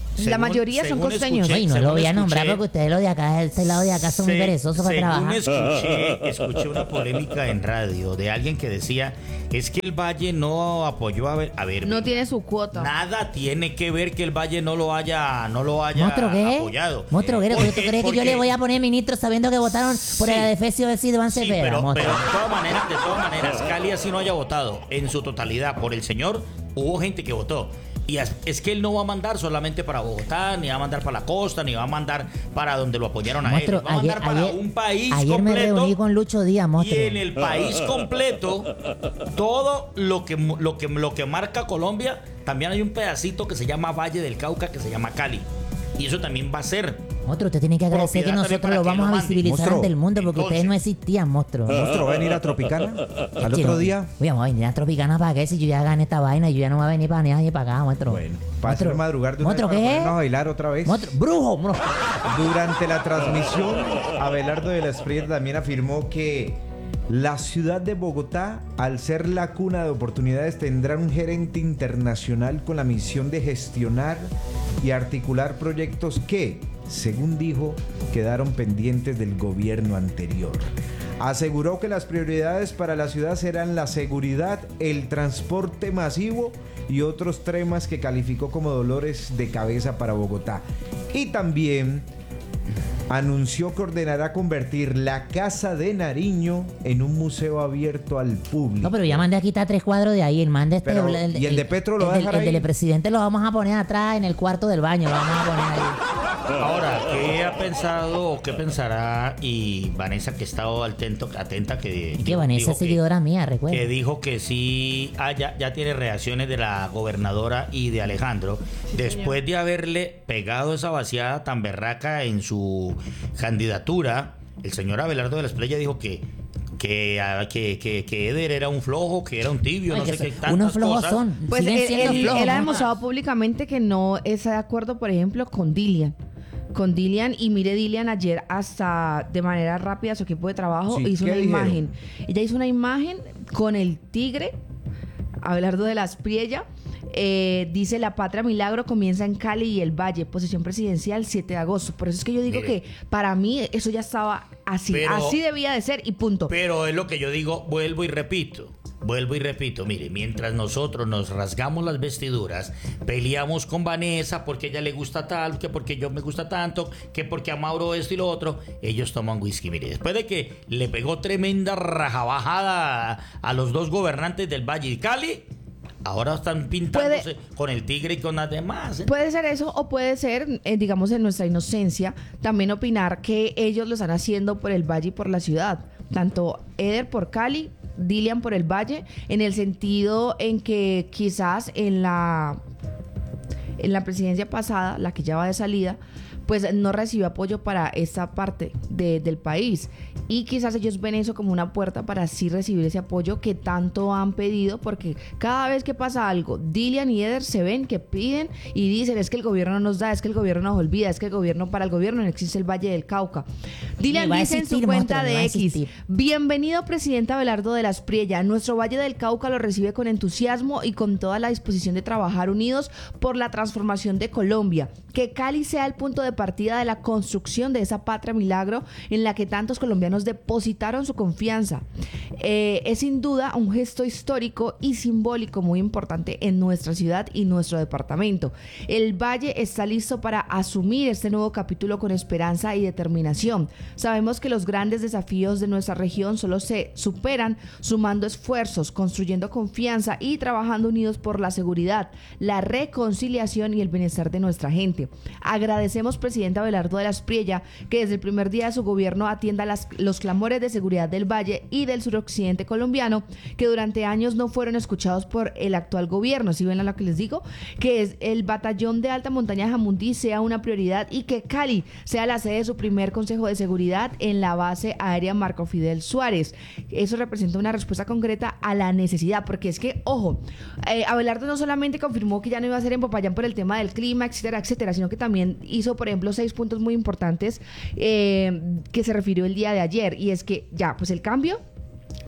[SPEAKER 5] La mayoría son costeños.
[SPEAKER 7] Ay, no lo voy a nombrar
[SPEAKER 4] escuché-
[SPEAKER 7] porque ustedes los de acá, este lado de acá son muy perezosos para trabajar.
[SPEAKER 4] Escuché una polémica en radio de alguien que decía, es que el Valle no apoyó a ver,
[SPEAKER 5] No tiene su cuota.
[SPEAKER 4] nada tiene que ver que el Valle no lo haya
[SPEAKER 7] ¿Monstruo qué?
[SPEAKER 4] apoyado.
[SPEAKER 7] ¿Monstruo qué? ¿Tú
[SPEAKER 4] Porque-
[SPEAKER 7] crees que yo
[SPEAKER 4] porque-
[SPEAKER 7] le voy a poner ministro sabiendo que votaron por
[SPEAKER 4] Sí.
[SPEAKER 7] el adefesio de Iván
[SPEAKER 4] Sí,
[SPEAKER 7] Cepeda?
[SPEAKER 4] pero
[SPEAKER 7] monstruo?
[SPEAKER 4] de todas maneras, Cali así no haya votado en su totalidad por el señor, hubo gente que votó. Y es que él no va a mandar solamente para Bogotá, ni va a mandar para la costa, ni va a mandar para donde lo apoyaron a
[SPEAKER 7] Monstruo,
[SPEAKER 4] él. Va a mandar para un país
[SPEAKER 7] ayer me
[SPEAKER 4] completo.
[SPEAKER 7] reuní con Lucho Díaz,
[SPEAKER 4] Y
[SPEAKER 7] monstruo.
[SPEAKER 4] en el país completo, todo lo que marca Colombia, también hay un pedacito que se llama Valle del Cauca, que se llama Cali. Y eso también va a ser.
[SPEAKER 7] Monstruo, usted tiene que agradecer que
[SPEAKER 4] propiedad también
[SPEAKER 7] nosotros
[SPEAKER 4] para
[SPEAKER 7] lo
[SPEAKER 4] que
[SPEAKER 7] vamos
[SPEAKER 4] lo
[SPEAKER 7] a
[SPEAKER 4] mande.
[SPEAKER 7] visibilizar
[SPEAKER 1] Monstruo.
[SPEAKER 7] ante el mundo porque
[SPEAKER 4] Entonces-
[SPEAKER 7] ustedes no existían, monstruo.
[SPEAKER 1] Monstruo, ¿va a venir a Tropicana al
[SPEAKER 7] Sí,
[SPEAKER 1] otro
[SPEAKER 7] no.
[SPEAKER 1] día?
[SPEAKER 7] Oye, vamos a venir a Tropicana para qué si yo ya gané esta vaina y yo ya no voy a venir para nadie para acá, monstruo.
[SPEAKER 1] Bueno, para hacer madrugar de una vez
[SPEAKER 7] Monstruo,
[SPEAKER 1] para
[SPEAKER 7] ¿qué?
[SPEAKER 1] ponernos a bailar otra vez.
[SPEAKER 7] Monstruo, brujo.
[SPEAKER 1] Durante la transmisión, Abelardo de la Espriella también afirmó que la ciudad de Bogotá, al ser la cuna de oportunidades, tendrá un gerente internacional con la misión de gestionar y articular proyectos que, según dijo, quedaron pendientes del gobierno anterior. Aseguró que las prioridades para la ciudad serán la seguridad, el transporte masivo y otros temas que calificó como dolores de cabeza para Bogotá. Y también anunció que ordenará convertir la Casa de Nariño en un museo abierto al público.
[SPEAKER 7] No, pero ya mandé a quitar 3 cuadros de ahí. El man de este.
[SPEAKER 1] Pero, ¿y el de Petro lo va a dejar
[SPEAKER 7] El
[SPEAKER 1] ahí?
[SPEAKER 7] del presidente lo vamos a poner atrás en el cuarto del baño. Lo vamos a poner ahí.
[SPEAKER 4] Ahora, ¿qué ha pensado o qué pensará? Y Vanessa, que ha estado atenta, que.
[SPEAKER 7] Y que Vanessa es seguidora mía, recuerda.
[SPEAKER 4] Que dijo que sí, ya tiene reacciones de la gobernadora y de Alejandro, después de haberle pegado esa vaciada tan berraca en su candidatura. El señor Abelardo de la Espriella dijo que Eder era un flojo, que era un tibio,
[SPEAKER 7] Ay,
[SPEAKER 4] no
[SPEAKER 7] que
[SPEAKER 4] sé qué
[SPEAKER 7] son-
[SPEAKER 4] tantas
[SPEAKER 7] unos flojos
[SPEAKER 4] cosas.
[SPEAKER 7] son.
[SPEAKER 5] Pues
[SPEAKER 7] Siguen siendo flojos,
[SPEAKER 5] él ha
[SPEAKER 7] ¿no?
[SPEAKER 5] demostrado públicamente que no está de acuerdo, por ejemplo, con Dilian. Y mire, Dilian ayer hasta de manera rápida su equipo de trabajo
[SPEAKER 1] Sí,
[SPEAKER 5] hizo
[SPEAKER 1] ¿qué
[SPEAKER 5] una
[SPEAKER 1] dijeron?
[SPEAKER 5] imagen. Ella hizo una imagen con el tigre, Abelardo de la Espriella. Dice: la patria milagro comienza en Cali y el Valle, posesión presidencial 7 de agosto. Por eso es que yo digo
[SPEAKER 4] Mire.
[SPEAKER 5] que para mí eso ya estaba así,
[SPEAKER 4] Pero-
[SPEAKER 5] así debía de ser y punto.
[SPEAKER 4] Pero es lo que yo digo, vuelvo y repito, mire, mientras nosotros nos rasgamos las vestiduras, peleamos con Vanessa porque ella le gusta tal, que porque yo me gusta tanto, que porque a Mauro esto y lo otro, ellos toman whisky, mire, después de que le pegó tremenda rajabajada a los dos gobernantes del Valle y Cali, ahora están pintándose con el tigre y con las demás.
[SPEAKER 5] Puede ser eso o puede ser, digamos, en nuestra inocencia, también opinar que ellos lo están haciendo por el Valle y por la ciudad. Tanto Eder por Cali, Dilian por el Valle, en el sentido en que quizás en la presidencia pasada, la que ya va de salida, pues no recibió apoyo para esta parte del país. Y quizás ellos ven eso como una puerta para así recibir ese apoyo que tanto han pedido, porque cada vez que pasa algo, Dilian y Eder se ven que piden y dicen: es que el gobierno no nos da, es que el gobierno nos olvida, es que el gobierno, para el gobierno no existe el Valle del Cauca. Dilian
[SPEAKER 7] Ni va a
[SPEAKER 5] dice en su
[SPEAKER 7] existir,
[SPEAKER 5] cuenta
[SPEAKER 7] monstruo, ni va
[SPEAKER 5] de
[SPEAKER 7] a
[SPEAKER 5] X:
[SPEAKER 7] existir.
[SPEAKER 5] bienvenido presidente Abelardo de la Espriella, nuestro Valle del Cauca lo recibe con entusiasmo y con toda la disposición de trabajar unidos por la transformación de Colombia. Que Cali sea el punto de partida de la construcción de esa patria milagro en la que tantos colombianos depositaron su confianza. Es sin duda un gesto histórico y simbólico muy importante en nuestra ciudad y nuestro departamento. El Valle está listo para asumir este nuevo capítulo con esperanza y determinación. Sabemos que los grandes desafíos de nuestra región solo se superan sumando esfuerzos, construyendo confianza y trabajando unidos por la seguridad, la reconciliación y el bienestar de nuestra gente. Agradecemos, presidente Abelardo de la Espriella, que desde el primer día de su gobierno atienda los clamores de seguridad del Valle y del suroccidente colombiano, que durante años no fueron escuchados por el actual gobierno. ¿Sí ven a lo que les digo? Que es el batallón de alta montaña de Jamundí sea una prioridad y que Cali sea la sede de su primer consejo de seguridad en la base aérea Marco Fidel Suárez. Eso representa una respuesta concreta a la necesidad, porque es que, ojo, Abelardo no solamente confirmó que ya no iba a ser en Popayán por el tema del clima, etcétera, etcétera, sino que también hizo, por ejemplo, 6 puntos muy importantes que se refirió el día de ayer, y es que ya, pues el cambio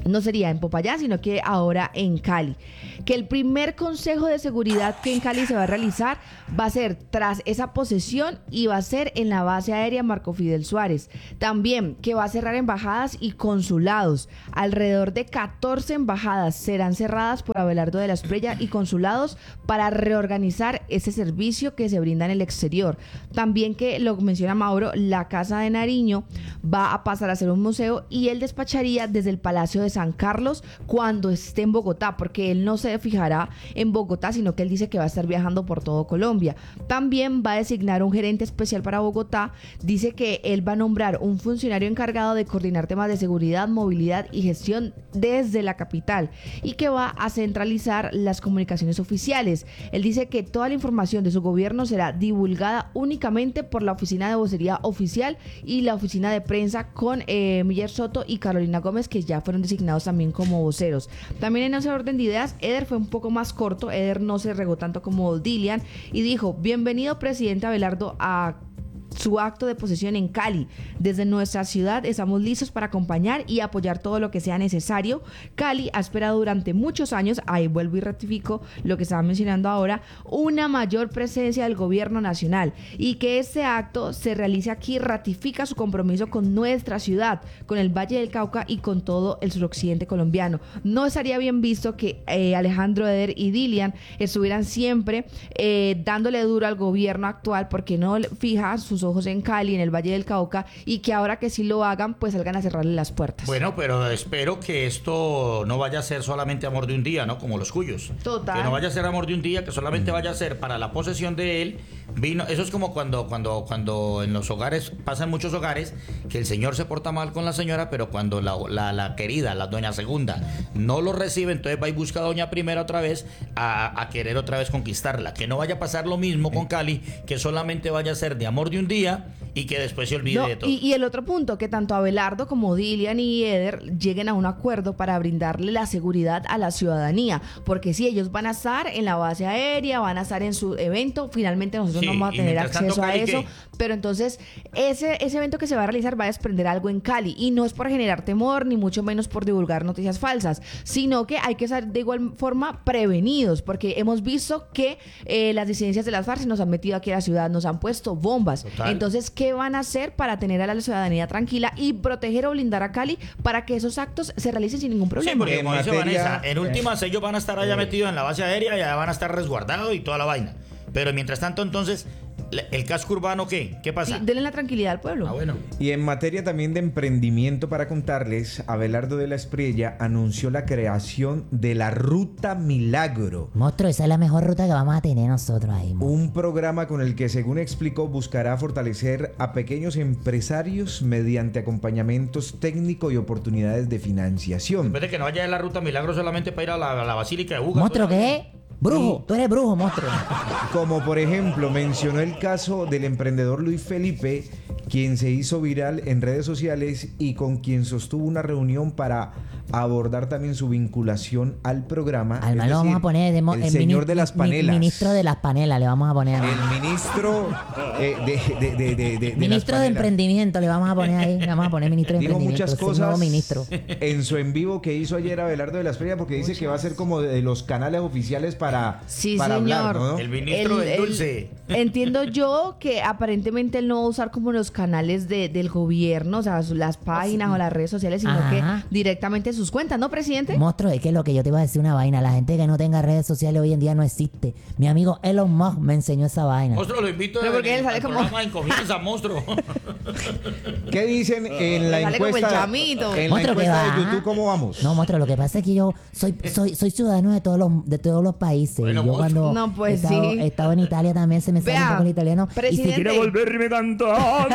[SPEAKER 5] no sería en Popayán, sino que ahora en Cali. Que el primer consejo de seguridad que en Cali se va a realizar va a ser tras esa posesión y va a ser en la base aérea Marco Fidel Suárez. También que va a cerrar embajadas y consulados. Alrededor de 14 embajadas serán cerradas por Abelardo de la Espriella y consulados para reorganizar ese servicio que se brinda en el exterior. También que, lo menciona Mauro, la Casa de Nariño va a pasar a ser un museo y él despacharía desde el Palacio de San Carlos cuando esté en Bogotá, porque él no se fijará en Bogotá, sino que él dice que va a estar viajando por todo Colombia. También va a designar un gerente especial para Bogotá. Dice que él va a nombrar un funcionario encargado de coordinar temas de seguridad, movilidad y gestión desde la capital y que va a centralizar las comunicaciones oficiales. Él dice que toda la información de su gobierno será divulgada únicamente por la oficina de vocería oficial y la oficina de prensa con Miller Soto y Carolina Gómez, que ya fueron designados también como voceros. También en ese orden de ideas, Eder fue un poco más corto. Eder no se regó tanto como Dilian y dijo: bienvenido presidente Abelardo a su acto de posesión en Cali. Desde nuestra ciudad estamos listos para acompañar y apoyar todo lo que sea necesario. Cali ha esperado durante muchos años, ahí vuelvo y rectifico lo que estaba mencionando ahora, una mayor presencia del gobierno nacional, y que este acto se realice aquí ratifica su compromiso con nuestra ciudad, con el Valle del Cauca y con todo el suroccidente colombiano. No estaría bien visto que Alejandro, Eder y Dilian estuvieran siempre dándole duro al gobierno actual porque no fija sus ojos en Cali, en el Valle del Cauca, y que ahora que sí lo hagan, pues salgan a cerrarle las puertas.
[SPEAKER 4] Bueno, pero espero que esto no vaya a ser solamente amor de un día, ¿no? Como los cuyos.
[SPEAKER 5] Total.
[SPEAKER 4] Que no vaya a ser amor de un día, que solamente vaya a ser para la posesión de él. Vino, eso es como cuando en los hogares, pasan muchos hogares, que el señor se porta mal con la señora, pero cuando la querida, la doña segunda, no lo recibe, entonces va y busca a doña primera otra vez a querer otra vez conquistarla. Que no vaya a pasar lo mismo con Cali, que solamente vaya a ser de amor de un día y que después se olvide de todo.
[SPEAKER 5] Y el otro punto, que tanto Abelardo como Dilian y Eder lleguen a un acuerdo para brindarle la seguridad a la ciudadanía, porque si ellos van a estar en la base aérea, van a estar en su evento, finalmente nosotros no vamos a tener acceso a eso, pero entonces ese evento que se va a realizar va a desprender algo en Cali, y no es por generar temor, ni mucho menos por divulgar noticias falsas, sino que hay que estar de igual forma prevenidos, porque hemos visto que las disidencias de las FARC nos han metido aquí a la ciudad, nos han puesto bombas. Total. Entonces, ¿qué van a hacer para tener a la ciudadanía tranquila y proteger o blindar a Cali para que esos actos se realicen sin ningún problema?
[SPEAKER 4] Sí, porque como dice Vanessa, en últimas ellos van a estar allá metidos en la base aérea, ya van a estar resguardados y toda la vaina. Pero mientras tanto, entonces, ¿el casco urbano qué? ¿Qué pasa?
[SPEAKER 5] Sí, denle la tranquilidad al pueblo.
[SPEAKER 4] Ah, bueno.
[SPEAKER 1] Y en materia también de emprendimiento, para contarles, Abelardo de la Espriella anunció la creación de la Ruta Milagro.
[SPEAKER 7] Monstruo, esa es la mejor ruta que vamos a tener nosotros ahí, monstruo.
[SPEAKER 1] Un programa con el que, según explicó, buscará fortalecer a pequeños empresarios mediante acompañamientos técnicos y oportunidades de financiación.
[SPEAKER 4] Después de que no vaya a la Ruta Milagro solamente para ir a la Basílica de Buga.
[SPEAKER 7] Monstruo, ¿qué? Brujo, tú eres brujo, monstruo.
[SPEAKER 1] Como por ejemplo mencionó el caso del emprendedor Luis Felipe, quien se hizo viral en redes sociales y con quien sostuvo una reunión para abordar también su vinculación al programa.
[SPEAKER 7] Alma, lo vamos a poner
[SPEAKER 1] el señor de las panelas.
[SPEAKER 7] Ministro de las panelas le vamos a poner.
[SPEAKER 1] El ministro de
[SPEAKER 7] ministro de emprendimiento le vamos a poner ahí. Le vamos a poner ministro de
[SPEAKER 1] dijo
[SPEAKER 7] emprendimiento.
[SPEAKER 1] muchas cosas
[SPEAKER 7] nuevo ministro.
[SPEAKER 1] En su en vivo que hizo ayer Abelardo de la Espriella, porque dice que va a ser como de los canales oficiales para hablar, ¿no?
[SPEAKER 4] El ministro del dulce.
[SPEAKER 5] Entiendo yo que aparentemente él no va a usar como los canales del gobierno, o sea, las páginas o las redes sociales, sino que directamente sus cuentas, ¿no, presidente?
[SPEAKER 7] Monstruo, es que lo que yo te iba a decir una vaina. La gente que no tenga redes sociales hoy en día no existe. Mi amigo Elon Musk me enseñó esa vaina.
[SPEAKER 4] Monstruo, lo invito
[SPEAKER 5] Pero porque él sale
[SPEAKER 4] al
[SPEAKER 5] como
[SPEAKER 4] programa en Confianza, monstruo.
[SPEAKER 1] ¿Qué dicen en la
[SPEAKER 5] sale como el
[SPEAKER 1] encuesta?
[SPEAKER 5] chamito.
[SPEAKER 1] En la
[SPEAKER 7] Monstruo, que
[SPEAKER 1] encuesta de
[SPEAKER 7] va.
[SPEAKER 1] YouTube, ¿cómo vamos?
[SPEAKER 7] No, monstruo, lo que pasa es que yo soy ciudadano de todos los países.
[SPEAKER 4] Bueno,
[SPEAKER 7] Y yo cuando
[SPEAKER 5] no, pues
[SPEAKER 7] he estado en Italia también se me sale un poco el italiano.
[SPEAKER 5] Presidente.
[SPEAKER 7] Y si quiere
[SPEAKER 4] volverme cantante.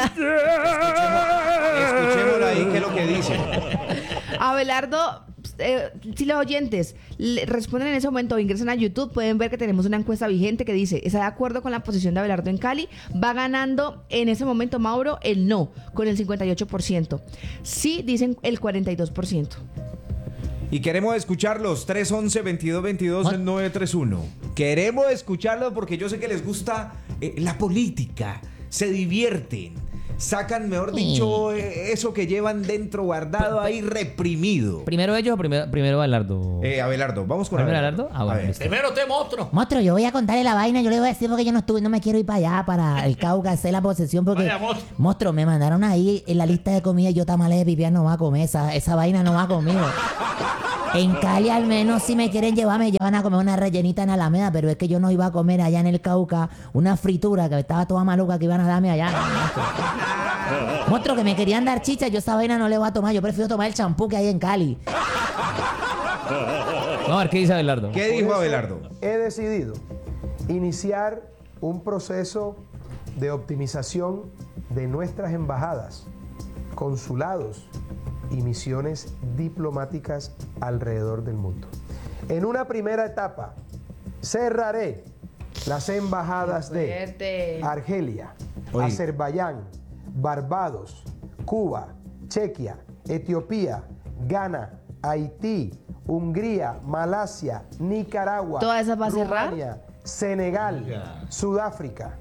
[SPEAKER 1] Escuchémoslo ahí, ¿qué es lo que dice?
[SPEAKER 5] Abelardo, si los oyentes le responden en ese momento o ingresan a YouTube, pueden ver que tenemos una encuesta vigente que dice: ¿está de acuerdo con la posición de Abelardo en Cali? Va ganando en ese momento, Mauro, el no, con el 58%. Sí, dicen el 42%.
[SPEAKER 1] Y queremos escucharlos, 311-2222-931. Queremos escucharlos porque yo sé que les gusta la política, se divierten, sacan, mejor dicho, eso que llevan dentro guardado ahí reprimido.
[SPEAKER 3] ¿Primero ellos o primero Abelardo?
[SPEAKER 1] Abelardo, vamos con
[SPEAKER 3] ¿Primero
[SPEAKER 1] Abelardo.
[SPEAKER 3] Abelardo? Ah, bueno,
[SPEAKER 1] A ver.
[SPEAKER 3] listo.
[SPEAKER 4] Primero te monstruo.
[SPEAKER 7] Monstruo, yo voy a contarle la vaina, yo le voy a decir porque yo no me quiero ir para allá, para el Cauca, hacer la posesión, porque
[SPEAKER 4] Vaya, monstruo.
[SPEAKER 7] monstruo, me mandaron ahí en la lista de comida y yo tamales de pipián no va a comer, esa vaina no va conmigo. En Cali al menos si me quieren llevar, me llevan a comer una rellenita en Alameda, pero es que yo no iba a comer allá en el Cauca una fritura que estaba toda maluca que iban a darme allá. Monstruo, que me querían dar chicha, yo esa vaina no le voy a tomar, yo prefiero tomar el champú que hay en Cali.
[SPEAKER 3] Vamos a ver qué dice Abelardo.
[SPEAKER 1] ¿Qué dijo Abelardo?
[SPEAKER 8] He decidido iniciar un proceso de optimización de nuestras embajadas, consulados y misiones diplomáticas alrededor del mundo. En una primera etapa, cerraré las embajadas de
[SPEAKER 5] Fuerte.
[SPEAKER 8] Argelia,
[SPEAKER 1] Oye.
[SPEAKER 8] Azerbaiyán, Barbados, Cuba, Chequia, Etiopía, Ghana, Haití, Hungría, Malasia, Nicaragua,
[SPEAKER 5] ¿Todas esas va a cerrar?
[SPEAKER 8] Rumania, Senegal, Sudáfrica.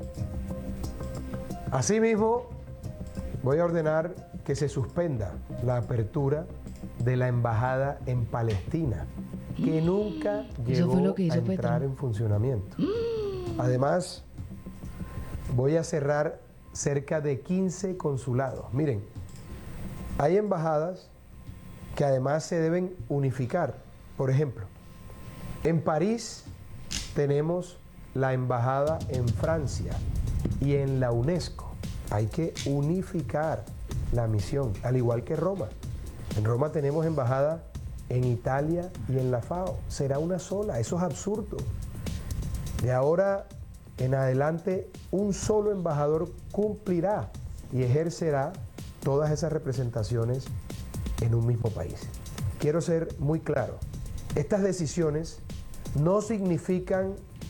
[SPEAKER 8] Asimismo, voy a ordenar que se suspenda la apertura de la embajada en Palestina, que nunca
[SPEAKER 5] Eso
[SPEAKER 8] llegó
[SPEAKER 5] fue lo que hizo
[SPEAKER 8] a entrar
[SPEAKER 5] Petro.
[SPEAKER 8] en funcionamiento. Además, voy a cerrar cerca de 15 consulados. Miren, hay embajadas que además se deben unificar. Por ejemplo, en París tenemos la embajada en Francia y en la UNESCO. Hay que unificar la misión, al igual que Roma. En Roma tenemos embajada en Italia y en la FAO. Será una sola, eso es absurdo. De ahora en adelante, un solo embajador cumplirá y ejercerá todas esas representaciones en un mismo país. Quiero ser muy claro, estas decisiones no significan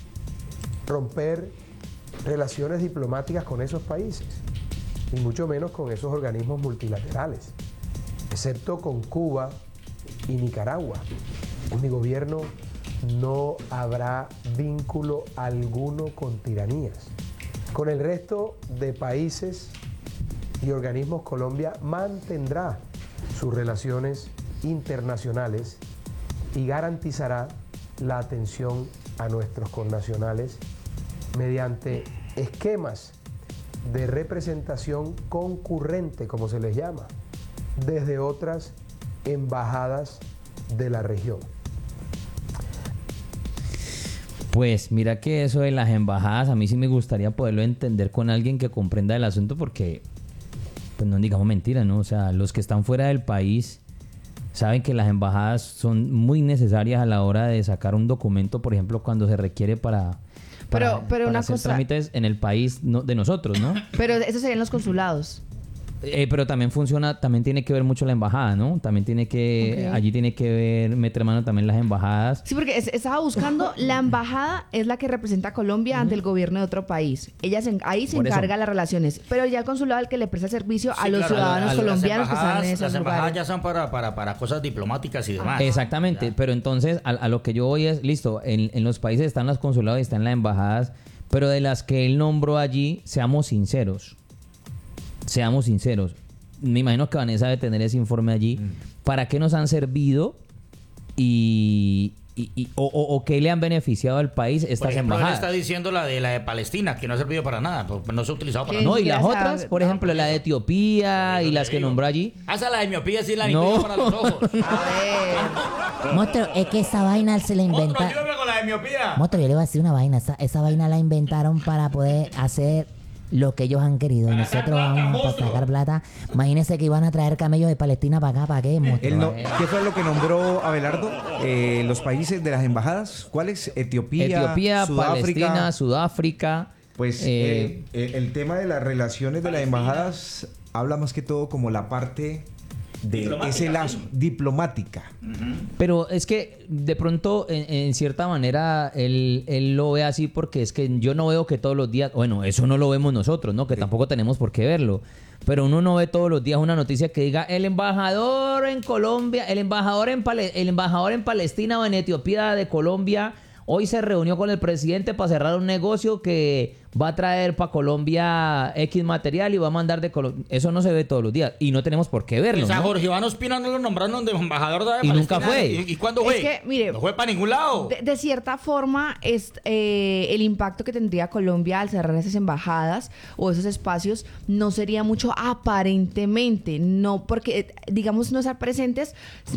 [SPEAKER 8] romper relaciones diplomáticas con esos países, y mucho menos con esos organismos multilaterales, excepto con Cuba y Nicaragua. En mi gobierno no habrá vínculo alguno con tiranías. Con el resto de países y organismos, Colombia mantendrá sus relaciones internacionales y garantizará la atención a nuestros connacionales mediante esquemas de representación concurrente, como se les llama, desde otras embajadas de la región.
[SPEAKER 3] Pues mira que eso de las embajadas, a mí sí me gustaría poderlo entender con alguien que comprenda el asunto porque, pues no digamos mentiras, ¿no? O sea, los que están fuera del país saben que las embajadas son muy necesarias a la hora de sacar un documento, por ejemplo, cuando se requiere para
[SPEAKER 5] Pero una
[SPEAKER 3] hacer
[SPEAKER 5] cosa-
[SPEAKER 3] trámites en el país de nosotros, ¿no?
[SPEAKER 5] Pero eso serían los consulados.
[SPEAKER 3] Pero también funciona, también tiene que ver mucho la embajada, ¿no? También tiene que,
[SPEAKER 5] Ok.
[SPEAKER 3] allí tiene que ver, meter mano también las embajadas.
[SPEAKER 5] Sí, porque estaba buscando, la embajada es la que representa a Colombia ante el gobierno de otro país. Ahí se
[SPEAKER 3] Por eso.
[SPEAKER 5] encarga las relaciones. Pero ya el consulado es el que le presta servicio a
[SPEAKER 4] Sí,
[SPEAKER 5] los
[SPEAKER 4] claro,
[SPEAKER 5] ciudadanos colombianos que están en
[SPEAKER 4] Las
[SPEAKER 5] esos
[SPEAKER 4] embajadas
[SPEAKER 5] lugares.
[SPEAKER 4] ya son para cosas diplomáticas y demás.
[SPEAKER 3] Exactamente, pero entonces a lo que yo voy es, listo, en los países están los consulados y están las embajadas, pero de las que él nombró allí, seamos sinceros. Seamos sinceros. Me imagino que Vanessa debe tener ese informe allí. ¿Para qué nos han servido o qué le han beneficiado al país
[SPEAKER 4] Por
[SPEAKER 3] estas
[SPEAKER 4] ejemplo, él
[SPEAKER 3] embajadas?
[SPEAKER 4] está diciendo la de Palestina, que no ha servido para nada, pues, no se ha utilizado para
[SPEAKER 5] ¿Qué?
[SPEAKER 4] nada.
[SPEAKER 3] No, y las
[SPEAKER 5] Ya
[SPEAKER 3] otras,
[SPEAKER 5] sabe-
[SPEAKER 3] por
[SPEAKER 5] no,
[SPEAKER 3] ejemplo, la de Etiopía y las que nombró allí.
[SPEAKER 4] Esa la de miopía, sí, la
[SPEAKER 3] No.
[SPEAKER 4] miopía para los ojos.
[SPEAKER 5] A ver.
[SPEAKER 7] Monstruo, es que esa vaina se la
[SPEAKER 4] Otro,
[SPEAKER 7] inventa.
[SPEAKER 4] ayúdame con la de miopía.
[SPEAKER 7] Monstruo, yo le voy a decir una vaina. Esa vaina la inventaron para poder hacer lo que ellos han querido. Y nosotros vamos a sacar plata. Imagínense que iban a traer camellos de Palestina para acá. ¿Para qué, monstruo?
[SPEAKER 1] Él no- ¿Qué fue lo que nombró Abelardo? Los países de las embajadas, ¿cuáles?
[SPEAKER 3] Etiopía, Palestina, Sudáfrica.
[SPEAKER 1] Pues el tema de las relaciones de las embajadas habla más que todo como la parte de
[SPEAKER 4] Diplomática,
[SPEAKER 1] ese lazo diplomática.
[SPEAKER 3] Pero es que de pronto, en cierta manera, él lo ve así porque es que yo no veo que todos los días, bueno, eso no lo vemos nosotros, ¿no? Que tampoco tenemos por qué verlo. Pero uno no ve todos los días una noticia que diga el embajador en Colombia, el embajador en Palestina o en Etiopía de Colombia hoy se reunió con el presidente para cerrar un negocio que va a traer para Colombia X material y va a mandar de Colombia. Eso no se ve todos los días y no tenemos por qué verlo,
[SPEAKER 4] O sea,
[SPEAKER 3] ¿no?
[SPEAKER 4] Jorge Iván Ospina no lo nombraron de embajador de
[SPEAKER 3] Y
[SPEAKER 4] Palestina.
[SPEAKER 3] nunca fue.
[SPEAKER 4] ¿Y cuándo fue?
[SPEAKER 5] Es que, mire,
[SPEAKER 4] no fue para ningún lado.
[SPEAKER 5] De cierta forma, el impacto que tendría Colombia al cerrar esas embajadas o esos espacios no sería mucho aparentemente, no porque, digamos, no estar presentes,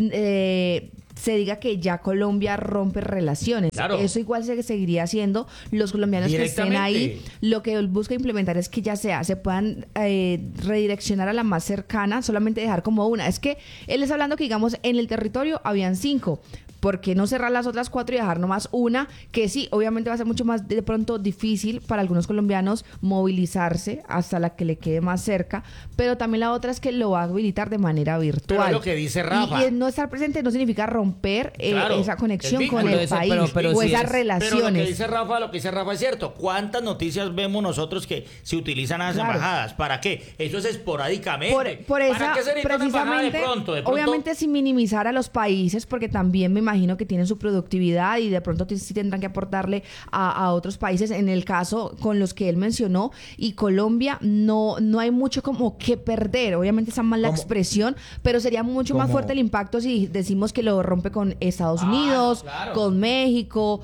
[SPEAKER 5] se diga que ya Colombia rompe relaciones.
[SPEAKER 4] Claro.
[SPEAKER 5] Eso igual se seguiría haciendo. Los colombianos que estén ahí, lo que busca implementar es que ya sea, se puedan redireccionar a la más cercana, solamente dejar como una. Es que él está hablando que, digamos, en el territorio habían 5. ¿Por qué no cerrar las otras 4 y dejar nomás una? Que sí, obviamente va a ser mucho más de pronto difícil para algunos colombianos movilizarse hasta la que le quede más cerca, pero también la otra es que lo va a habilitar de manera virtual.
[SPEAKER 4] Pero es lo que dice Rafa.
[SPEAKER 5] Y no estar presente no significa romper
[SPEAKER 4] Claro,
[SPEAKER 5] esa conexión
[SPEAKER 4] el
[SPEAKER 5] con
[SPEAKER 4] vínculo.
[SPEAKER 5] el
[SPEAKER 3] Pero
[SPEAKER 5] país
[SPEAKER 3] pero
[SPEAKER 5] o
[SPEAKER 3] si
[SPEAKER 5] esas
[SPEAKER 3] es-
[SPEAKER 5] relaciones.
[SPEAKER 4] Pero lo que dice Rafa es cierto. ¿Cuántas noticias vemos nosotros que se utilizan a las
[SPEAKER 5] Claro.
[SPEAKER 4] embajadas? ¿Para qué? Eso es esporádicamente.
[SPEAKER 5] Por
[SPEAKER 4] ¿Para
[SPEAKER 5] esa,
[SPEAKER 4] qué se necesita una embajada
[SPEAKER 5] precisamente,
[SPEAKER 4] de pronto? De pronto,
[SPEAKER 5] obviamente sin minimizar a los países, porque también me imagino que tienen su productividad y de pronto sí tendrán que aportarle a otros países. En el caso con los que él mencionó, y Colombia, no hay mucho como que perder. Obviamente está mal la
[SPEAKER 1] ¿Cómo?
[SPEAKER 5] expresión, pero sería mucho más
[SPEAKER 1] ¿Cómo?
[SPEAKER 5] fuerte el impacto si decimos que lo rompe con Estados Unidos,
[SPEAKER 4] claro.
[SPEAKER 5] con México,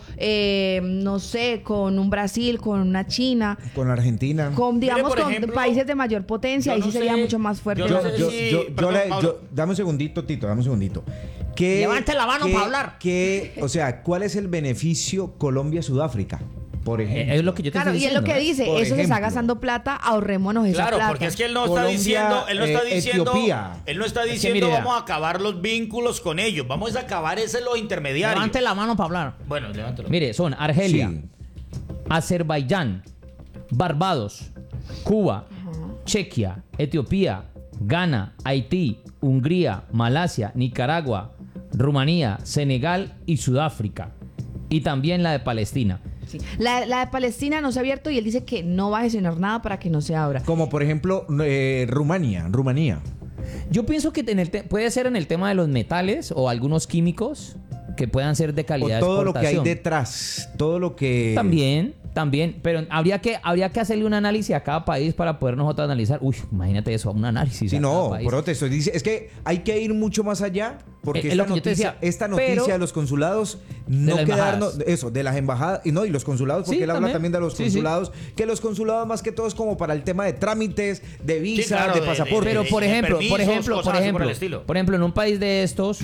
[SPEAKER 5] no sé, con un Brasil, con una China,
[SPEAKER 1] Con Argentina.
[SPEAKER 5] con, digamos,
[SPEAKER 4] por
[SPEAKER 5] con
[SPEAKER 4] ejemplo,
[SPEAKER 5] países de mayor potencia.
[SPEAKER 4] yo
[SPEAKER 5] Ahí
[SPEAKER 4] no
[SPEAKER 5] sí sería
[SPEAKER 4] sé,
[SPEAKER 5] mucho más fuerte.
[SPEAKER 4] yo
[SPEAKER 5] la
[SPEAKER 4] no sé
[SPEAKER 5] cosa.
[SPEAKER 4] si-
[SPEAKER 1] Dame un segundito, Tito, dame un segundito.
[SPEAKER 7] Levante la mano para hablar.
[SPEAKER 1] O sea, ¿cuál es el beneficio Colombia-Sudáfrica? Por ejemplo.
[SPEAKER 3] Es lo que yo te
[SPEAKER 5] Claro,
[SPEAKER 3] estoy
[SPEAKER 5] y es lo
[SPEAKER 3] diciendo,
[SPEAKER 5] que
[SPEAKER 3] ¿no?
[SPEAKER 5] dice,
[SPEAKER 1] Por
[SPEAKER 5] eso se está
[SPEAKER 1] ejemplo.
[SPEAKER 5] gastando plata, ahorrémonos esa
[SPEAKER 4] Claro,
[SPEAKER 5] plata.
[SPEAKER 4] porque es que él no está
[SPEAKER 1] Colombia,
[SPEAKER 4] diciendo,
[SPEAKER 1] Etiopía.
[SPEAKER 4] él no está
[SPEAKER 3] que
[SPEAKER 4] diciendo
[SPEAKER 3] mire,
[SPEAKER 4] vamos a acabar los vínculos con ellos, vamos a acabar ese los intermediarios.
[SPEAKER 7] Levante la mano para hablar.
[SPEAKER 4] Bueno, levántalo.
[SPEAKER 3] Mire, son Argelia,
[SPEAKER 1] Sí.
[SPEAKER 3] Azerbaiyán, Barbados, Cuba, Chequia, Etiopía, Ghana, Haití, Hungría, Malasia, Nicaragua, Rumanía, Senegal y Sudáfrica. Y también la de Palestina.
[SPEAKER 5] Sí. La de Palestina no se ha abierto y él dice que no va a gestionar nada para que no se abra.
[SPEAKER 1] Como por ejemplo Rumanía.
[SPEAKER 3] Yo pienso que puede ser en el tema de los metales o algunos químicos que puedan ser de
[SPEAKER 1] O
[SPEAKER 3] calidad de
[SPEAKER 1] todo lo que hay
[SPEAKER 3] exportación.
[SPEAKER 1] detrás. Todo lo que...
[SPEAKER 3] También, pero habría que hacerle un análisis a cada país para poder nosotros analizar. Uy, imagínate eso, un análisis.
[SPEAKER 1] Sí,
[SPEAKER 3] a cada
[SPEAKER 1] no,
[SPEAKER 3] país.
[SPEAKER 1] pero te estoy diciendo, es que hay que ir mucho más allá, porque
[SPEAKER 3] Es lo que yo te decía,
[SPEAKER 1] esta noticia
[SPEAKER 3] pero-
[SPEAKER 1] de los consulados, no
[SPEAKER 3] las
[SPEAKER 1] quedarnos,
[SPEAKER 3] embajadas.
[SPEAKER 1] eso, de las embajadas, y no, y los consulados, porque
[SPEAKER 3] Sí,
[SPEAKER 1] él habla también de los
[SPEAKER 3] Sí, sí.
[SPEAKER 1] consulados, que los consulados más que todo es como para el tema de trámites, de visa,
[SPEAKER 4] claro,
[SPEAKER 1] de
[SPEAKER 4] de-
[SPEAKER 1] pasaporte.
[SPEAKER 3] Pero por ejemplo,
[SPEAKER 4] permisos, cosas así por el estilo.
[SPEAKER 3] por ejemplo, en un país de estos,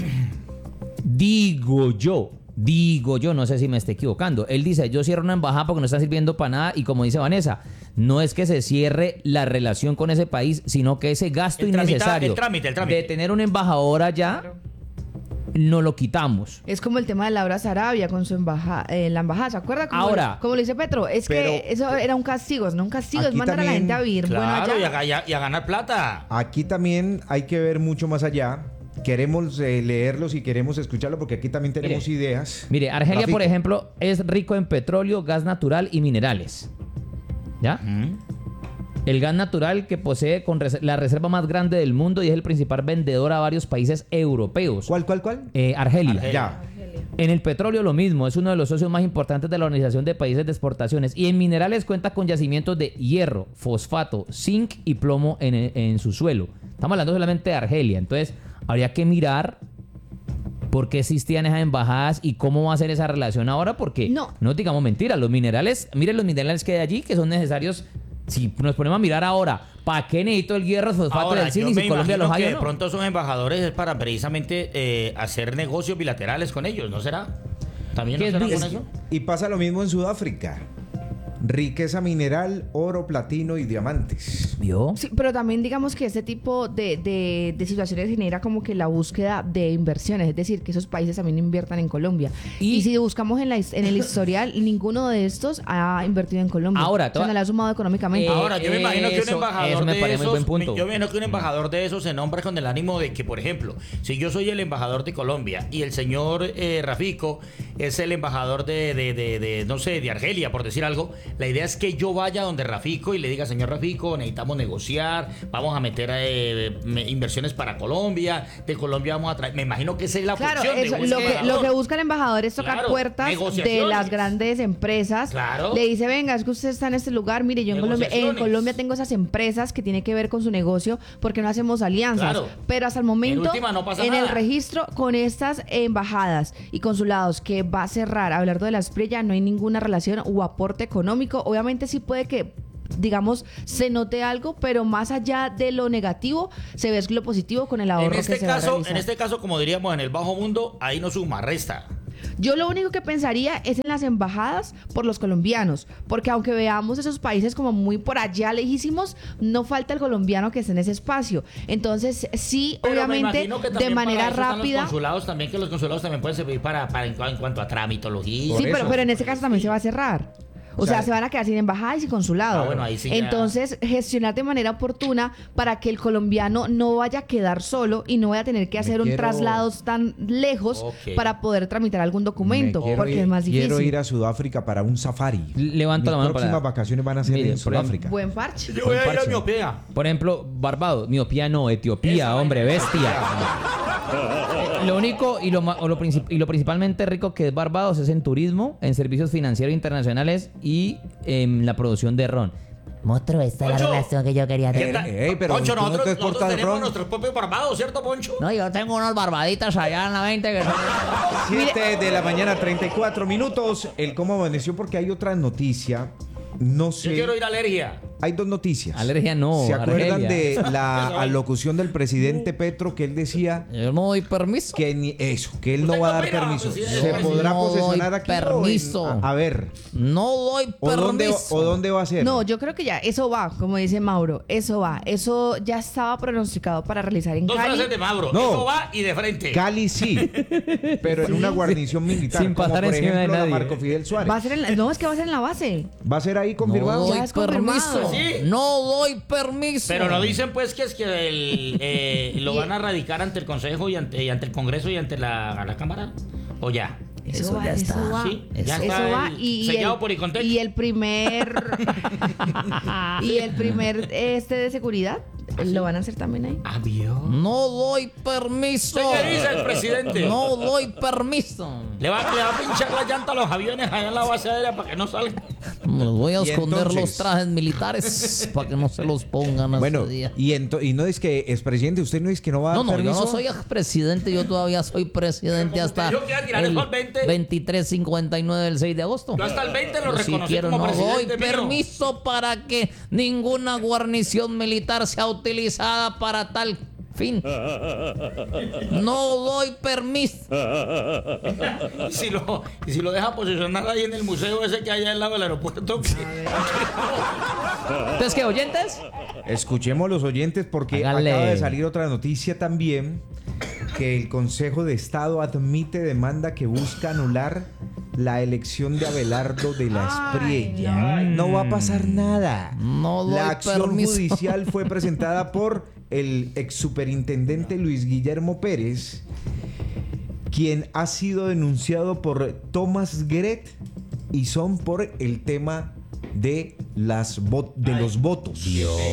[SPEAKER 3] digo yo, no sé si me esté equivocando. Él dice, yo cierro una embajada porque no está sirviendo para nada y como dice Vanessa, no es que se cierre la relación con ese país, sino que ese gasto
[SPEAKER 4] El tramita-
[SPEAKER 3] innecesario
[SPEAKER 4] el trámite.
[SPEAKER 3] de tener un embajador allá, no lo quitamos.
[SPEAKER 5] Es como el tema de Laura Sarabia con su embajada, la embajada, ¿se acuerda?
[SPEAKER 3] Ahora.
[SPEAKER 5] Como le dice Petro, es
[SPEAKER 1] Pero-
[SPEAKER 5] que eso era un castigo, no un castigo, es
[SPEAKER 1] Aquí
[SPEAKER 5] mandar a la
[SPEAKER 1] también-
[SPEAKER 5] gente a vivir bueno
[SPEAKER 4] Claro,
[SPEAKER 5] allá.
[SPEAKER 4] y a ganar plata.
[SPEAKER 1] Aquí también hay que ver mucho más allá. Queremos leerlos y queremos escucharlo, porque aquí también tenemos
[SPEAKER 3] Mire.
[SPEAKER 1] ideas.
[SPEAKER 3] Mire, Argelia, por
[SPEAKER 1] Rafito.
[SPEAKER 3] ejemplo, es rico en petróleo, gas natural y minerales. ¿Ya? El gas natural que posee la reserva más grande del mundo y es el principal vendedor a varios países europeos.
[SPEAKER 1] ¿Cuál?
[SPEAKER 3] Argelia.
[SPEAKER 1] Ya.
[SPEAKER 3] En el petróleo lo mismo, es uno de los socios más importantes de la Organización de Países de Exportaciones. Y en minerales cuenta con yacimientos de hierro, fosfato, zinc y plomo en su suelo. Estamos hablando solamente de Argelia. Entonces, habría que mirar por qué existían esas embajadas y cómo va a ser esa relación ahora, porque
[SPEAKER 5] No.
[SPEAKER 3] no digamos mentiras, los minerales, miren los minerales que hay allí que son necesarios. Si nos ponemos a mirar ahora, ¿para qué necesito el hierro, el fosfato
[SPEAKER 4] Ahora,
[SPEAKER 3] del zinc
[SPEAKER 4] yo
[SPEAKER 3] y
[SPEAKER 4] me
[SPEAKER 3] si Colombia los
[SPEAKER 4] imagino
[SPEAKER 3] hay
[SPEAKER 4] que
[SPEAKER 3] o
[SPEAKER 4] de
[SPEAKER 3] no?
[SPEAKER 4] pronto son embajadores es para precisamente hacer negocios bilaterales con ellos, ¿no será? ¿También no
[SPEAKER 3] ¿Qué
[SPEAKER 4] será
[SPEAKER 3] es
[SPEAKER 4] con
[SPEAKER 3] bis-
[SPEAKER 4] eso?
[SPEAKER 1] Y pasa lo mismo en Sudáfrica. Riqueza mineral, oro, platino y diamantes.
[SPEAKER 3] ¿Vio?
[SPEAKER 5] Sí, pero también digamos que este tipo de situaciones genera como que la búsqueda de inversiones, es decir, que esos países también inviertan en Colombia.
[SPEAKER 3] Y-
[SPEAKER 5] Y si buscamos en el historial, ninguno de estos ha invertido en Colombia.
[SPEAKER 3] Ahora,
[SPEAKER 5] o sea, no le ha sumado económicamente.
[SPEAKER 4] Ahora, yo me imagino que un
[SPEAKER 3] eso
[SPEAKER 4] embajador
[SPEAKER 3] me
[SPEAKER 4] de
[SPEAKER 3] parece muy
[SPEAKER 4] esos,
[SPEAKER 3] buen punto.
[SPEAKER 4] yo me imagino que un embajador de esos se nombra con el ánimo de que, por ejemplo, si yo soy el embajador de Colombia y el señor Rafico es el embajador de no sé, de Argelia, por decir algo, La idea es que yo vaya donde Rafico y le diga, señor Rafico, necesitamos negociar, vamos a meter inversiones para Colombia, de Colombia vamos a traer. Me imagino que esa es la
[SPEAKER 5] Claro,
[SPEAKER 4] función
[SPEAKER 5] eso,
[SPEAKER 4] de un
[SPEAKER 5] lo que
[SPEAKER 4] embajador.
[SPEAKER 5] busca el embajador es tocar
[SPEAKER 4] Claro,
[SPEAKER 5] puertas de
[SPEAKER 4] negociaciones.
[SPEAKER 5] las grandes empresas.
[SPEAKER 4] Claro.
[SPEAKER 5] Le dice, venga, es que usted está en este lugar, mire, yo en
[SPEAKER 4] Negociaciones.
[SPEAKER 5] Colombia tengo esas empresas que tienen que ver con su negocio, porque no hacemos alianzas.
[SPEAKER 4] Claro.
[SPEAKER 5] Pero hasta el momento,
[SPEAKER 4] En última, no pasa
[SPEAKER 5] en el
[SPEAKER 4] nada.
[SPEAKER 5] registro con estas embajadas y consulados que va a cerrar Abelardo de la Espriella, no hay ninguna relación o aporte económico. Obviamente sí puede que, digamos, se note algo, pero más allá de lo negativo, se ve lo positivo con el ahorro
[SPEAKER 4] En este
[SPEAKER 5] que se va a
[SPEAKER 4] caso,
[SPEAKER 5] realizar.
[SPEAKER 4] en este caso, como diríamos en el bajo mundo, ahí no suma, resta.
[SPEAKER 5] Yo lo único que pensaría es en las embajadas por los colombianos, porque aunque veamos esos países como muy por allá lejísimos, no falta el colombiano que esté en ese espacio. Entonces, sí,
[SPEAKER 4] Pero me
[SPEAKER 5] obviamente,
[SPEAKER 4] imagino que
[SPEAKER 5] de
[SPEAKER 4] también
[SPEAKER 5] manera
[SPEAKER 4] para eso están
[SPEAKER 5] rápida.
[SPEAKER 4] los consulados también, que los consulados también pueden servir para en cuanto a tramitología.
[SPEAKER 5] Sí,
[SPEAKER 1] Por eso.
[SPEAKER 5] pero en este caso también se va a cerrar. O sea, se van a quedar sin embajadas y consulado.
[SPEAKER 4] Ah, bueno, ahí sí ya.
[SPEAKER 5] Entonces, gestionar de manera oportuna para que el colombiano no vaya a quedar solo y no vaya a tener que hacer un
[SPEAKER 1] quiero-
[SPEAKER 5] traslado tan lejos
[SPEAKER 4] Ok.
[SPEAKER 5] para poder tramitar algún documento,
[SPEAKER 1] Me quiero
[SPEAKER 5] porque
[SPEAKER 1] ir-
[SPEAKER 5] es más difícil.
[SPEAKER 1] Quiero ir a Sudáfrica para un safari.
[SPEAKER 3] Levanto
[SPEAKER 1] Mis
[SPEAKER 3] la mano para-
[SPEAKER 1] próximas vacaciones van a ser
[SPEAKER 3] Mire,
[SPEAKER 1] en
[SPEAKER 3] por ejemplo,
[SPEAKER 1] Sudáfrica.
[SPEAKER 5] Buen parche.
[SPEAKER 4] Yo voy a ir a
[SPEAKER 1] parche.
[SPEAKER 4] miopía.
[SPEAKER 3] Por ejemplo, Barbados, miopía no, Etiopía,
[SPEAKER 4] Esa
[SPEAKER 3] hombre,
[SPEAKER 4] vaina.
[SPEAKER 3] bestia. Lo único y lo principalmente rico que es Barbados es en turismo, en servicios financieros internacionales y en la producción de ron.
[SPEAKER 7] Monstruo, esta es la
[SPEAKER 4] Poncho,
[SPEAKER 7] relación que yo quería
[SPEAKER 4] ¿Qué
[SPEAKER 7] tener.
[SPEAKER 4] tal?
[SPEAKER 1] pero
[SPEAKER 4] Poncho,
[SPEAKER 1] tú no
[SPEAKER 4] nosotros,
[SPEAKER 1] te
[SPEAKER 4] nosotros
[SPEAKER 1] exportas
[SPEAKER 4] tenemos
[SPEAKER 1] ron.
[SPEAKER 4] nuestros propios barbados, ¿cierto, Poncho?
[SPEAKER 7] No, yo tengo unos barbaditas allá en la 20 que son...
[SPEAKER 1] 7 de la mañana, 34 minutos. El cómo amaneció, porque hay otra noticia. No
[SPEAKER 4] Yo
[SPEAKER 1] sé.
[SPEAKER 4] quiero ir a alergia.
[SPEAKER 1] Hay dos noticias.
[SPEAKER 3] Alergia no,
[SPEAKER 1] ¿Se acuerdan
[SPEAKER 3] Argelia.
[SPEAKER 1] de la alocución del presidente Petro que él decía
[SPEAKER 3] Yo no doy permiso.
[SPEAKER 1] que ni eso, que él no
[SPEAKER 4] ¿Usted
[SPEAKER 1] va a
[SPEAKER 4] qué
[SPEAKER 1] dar
[SPEAKER 4] opina,
[SPEAKER 1] permiso?
[SPEAKER 4] presidente?
[SPEAKER 1] ¿Se
[SPEAKER 3] No
[SPEAKER 1] podrá
[SPEAKER 3] doy
[SPEAKER 1] posesionar aquí?
[SPEAKER 3] permiso.
[SPEAKER 1] A ver,
[SPEAKER 3] No doy
[SPEAKER 1] ¿o
[SPEAKER 3] permiso.
[SPEAKER 1] dónde va a ser?
[SPEAKER 5] No, yo creo que ya, eso va, como dice Mauro, eso va. Eso ya estaba pronosticado para realizar en
[SPEAKER 4] Dos
[SPEAKER 5] Cali.
[SPEAKER 4] frases de Mauro.
[SPEAKER 1] No.
[SPEAKER 4] Eso va y de frente.
[SPEAKER 1] Cali sí, pero en una guarnición militar,
[SPEAKER 3] Sin
[SPEAKER 1] como
[SPEAKER 3] pasar
[SPEAKER 1] por
[SPEAKER 3] encima de
[SPEAKER 1] ejemplo la
[SPEAKER 3] nadie.
[SPEAKER 1] Marco Fidel Suárez.
[SPEAKER 5] Va a ser no, es que va a ser en la base.
[SPEAKER 1] ¿Va a ser ahí
[SPEAKER 3] No
[SPEAKER 1] confirmado?
[SPEAKER 3] doy
[SPEAKER 5] Ya es confirmado.
[SPEAKER 3] permiso.
[SPEAKER 4] Sí.
[SPEAKER 3] No doy permiso.
[SPEAKER 4] Pero no dicen pues que es que lo van a radicar ante el Consejo y ante el Congreso y ante la Cámara. ¿O ya?
[SPEAKER 7] Eso
[SPEAKER 5] va,
[SPEAKER 7] ya
[SPEAKER 5] eso
[SPEAKER 7] está.
[SPEAKER 5] va.
[SPEAKER 4] Sí, ya
[SPEAKER 5] Eso
[SPEAKER 4] está
[SPEAKER 5] va
[SPEAKER 4] el sellado por Icontec.
[SPEAKER 5] y el primer de seguridad lo van a hacer también ahí.
[SPEAKER 4] Ah, ¿vio?
[SPEAKER 3] No doy permiso.
[SPEAKER 4] ¿Usted qué dice el presidente?
[SPEAKER 3] No doy permiso.
[SPEAKER 4] Le va a pinchar la llanta a los aviones allá en la base aérea para que no salgan.
[SPEAKER 3] Me voy a
[SPEAKER 1] Y
[SPEAKER 3] esconder
[SPEAKER 1] entonces-
[SPEAKER 3] los trajes militares para que no se los pongan
[SPEAKER 1] Bueno,
[SPEAKER 3] ese día.
[SPEAKER 1] y no es que es presidente, usted no es que no va a
[SPEAKER 3] No,
[SPEAKER 1] dar
[SPEAKER 3] no, yo
[SPEAKER 1] permiso.
[SPEAKER 3] no soy presidente, yo todavía soy presidente
[SPEAKER 4] Pero
[SPEAKER 3] hasta
[SPEAKER 4] como usted dijo que iba a tirar
[SPEAKER 3] el
[SPEAKER 4] eso al 20.
[SPEAKER 3] 23:59 del 6 de agosto.
[SPEAKER 4] Yo hasta el 20 lo
[SPEAKER 3] Si
[SPEAKER 4] reconocí
[SPEAKER 3] quiero,
[SPEAKER 4] como
[SPEAKER 3] no doy
[SPEAKER 4] presidente mío.
[SPEAKER 3] permiso para que ninguna guarnición militar sea utilizada para tal fin. No doy permiso.
[SPEAKER 4] Y si lo deja posicionar ahí en el museo ese que hay al lado del aeropuerto.
[SPEAKER 3] Entonces, ¿qué, oyentes?
[SPEAKER 1] Escuchemos los oyentes porque
[SPEAKER 3] Hágale.
[SPEAKER 1] acaba de salir otra noticia también, que el Consejo de Estado admite demanda que busca anular la elección de Abelardo de la Espriella. No va a pasar nada.
[SPEAKER 3] No doy
[SPEAKER 1] La acción
[SPEAKER 3] permiso.
[SPEAKER 1] judicial fue presentada por el ex superintendente Luis Guillermo Pérez, quien ha sido denunciado por Thomas Gret, y son por el tema de los votos.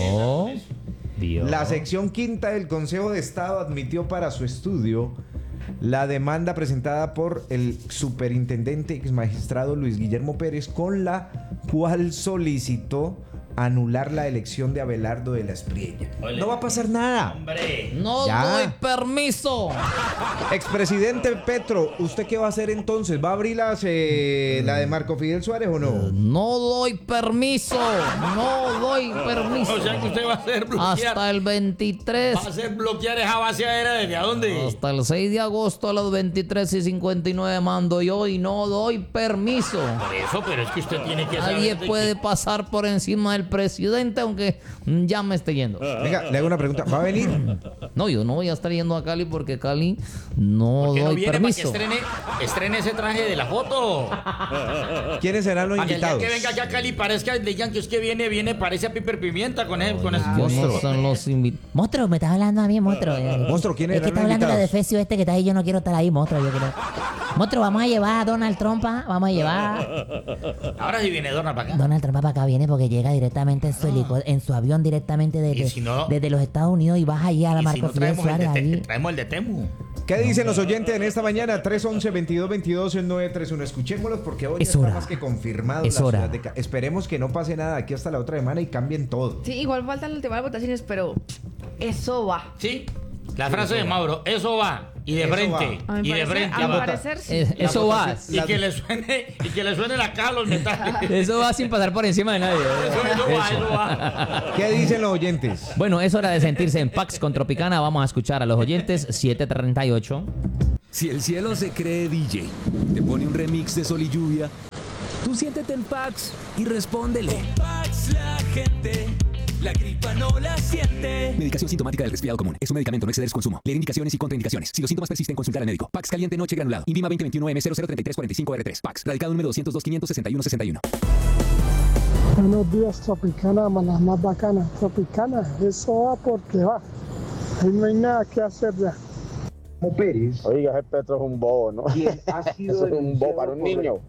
[SPEAKER 1] La sección quinta del Consejo de Estado admitió para su estudio la demanda presentada por el superintendente ex magistrado Luis Guillermo Pérez, con la cual solicitó anular la elección de Abelardo de la Espriella. No va a pasar nada.
[SPEAKER 4] Hombre.
[SPEAKER 3] No
[SPEAKER 1] Ya.
[SPEAKER 3] doy permiso.
[SPEAKER 1] Expresidente Petro, ¿usted qué va a hacer entonces? ¿Va a abrir la de Marco Fidel Suárez o no?
[SPEAKER 3] No doy permiso. No doy permiso.
[SPEAKER 4] O sea que usted va a hacer bloquear.
[SPEAKER 3] Hasta el 23.
[SPEAKER 4] Va a hacer bloquear esa base aérea desde a dónde.
[SPEAKER 3] Hasta el 6 de agosto a las 23:59 mando yo y no doy permiso.
[SPEAKER 4] Por eso, pero es que usted tiene que saber.
[SPEAKER 3] Nadie
[SPEAKER 4] de
[SPEAKER 3] puede
[SPEAKER 4] que-
[SPEAKER 3] pasar por encima del presidente, aunque ya me esté yendo.
[SPEAKER 1] Venga, le hago una pregunta. ¿Va a venir?
[SPEAKER 3] No, yo no voy a estar yendo a Cali porque Cali no
[SPEAKER 4] ¿Por qué no
[SPEAKER 3] doy
[SPEAKER 4] viene
[SPEAKER 3] permiso.
[SPEAKER 4] para que estrene ese traje de la foto?
[SPEAKER 1] ¿Quiénes serán los
[SPEAKER 4] Para que el día
[SPEAKER 1] invitados?
[SPEAKER 4] que venga aquí a Cali parezca, le digan que es que viene, parece a Piper Pimienta con ese.
[SPEAKER 3] Yo
[SPEAKER 1] Monstruo.
[SPEAKER 3] no son los invitados.
[SPEAKER 7] Monstruo, me estás hablando a mí, monstruo.
[SPEAKER 1] Monstruo, ¿quiénes
[SPEAKER 7] Es que
[SPEAKER 1] eran
[SPEAKER 7] está
[SPEAKER 1] los
[SPEAKER 7] hablando la de
[SPEAKER 1] invitados?
[SPEAKER 7] Fecio este que está ahí, yo no quiero estar ahí, monstruo. Yo quiero... Monstruo, vamos a llevar a Donald Trump, ¿ah? Vamos a llevar.
[SPEAKER 4] Ahora sí viene Donald para acá.
[SPEAKER 7] Donald Trump para acá viene porque llega directamente en su avión directamente
[SPEAKER 4] Y si no-
[SPEAKER 7] desde los Estados Unidos y baja allí a la
[SPEAKER 4] Y si
[SPEAKER 7] Marco
[SPEAKER 4] no
[SPEAKER 7] Fidel
[SPEAKER 4] traemos
[SPEAKER 7] Suárez allí.
[SPEAKER 4] traemos el de Temu.
[SPEAKER 1] ¿Qué dicen los oyentes en esta mañana? 311-2222 en 931. Escuchémoslos porque hoy
[SPEAKER 7] Es
[SPEAKER 1] ya está
[SPEAKER 7] hora.
[SPEAKER 1] más que confirmado.
[SPEAKER 7] Es
[SPEAKER 1] la
[SPEAKER 7] hora.
[SPEAKER 1] ciudad de Esperemos que no pase nada aquí hasta la otra semana y cambien todo.
[SPEAKER 5] Sí, igual faltan el tema de votaciones, pero eso va.
[SPEAKER 4] Sí, la frase de Mauro, eso va. Y de
[SPEAKER 1] Eso
[SPEAKER 4] frente.
[SPEAKER 5] A mi
[SPEAKER 4] Y de
[SPEAKER 5] parecer,
[SPEAKER 4] frente.
[SPEAKER 5] a mi
[SPEAKER 4] va.
[SPEAKER 5] parecer, sí.
[SPEAKER 3] Eso va.
[SPEAKER 4] Y que le suene la caja a los metales.
[SPEAKER 3] Eso va sin pasar por encima de nadie.
[SPEAKER 4] Eso va.
[SPEAKER 1] ¿Qué dicen los oyentes?
[SPEAKER 3] Bueno, es hora de sentirse en Pax con Tropicana. Vamos a escuchar a los oyentes. 738.
[SPEAKER 9] Si el cielo se cree DJ, te pone un remix de Sol y Lluvia, tú siéntete en Pax y respóndele.
[SPEAKER 10] Pax la gente, la gripa no la siente.
[SPEAKER 9] Medicación sintomática del resfriado común. Es un medicamento, no exceder su consumo. Leer indicaciones y contraindicaciones. Si los síntomas persisten, consultar al médico. Pax caliente noche granulado. INVIMA 2021M003345R3. Pax. Radicado número 202-561-61.
[SPEAKER 11] Buenos días, Tropicana, las más bacanas. Tropicana, eso va porque va. Ahí no hay nada que hacer ya.
[SPEAKER 12] Oiga, ese Petro es un bobo, ¿no? Eso es un bobo para un niño.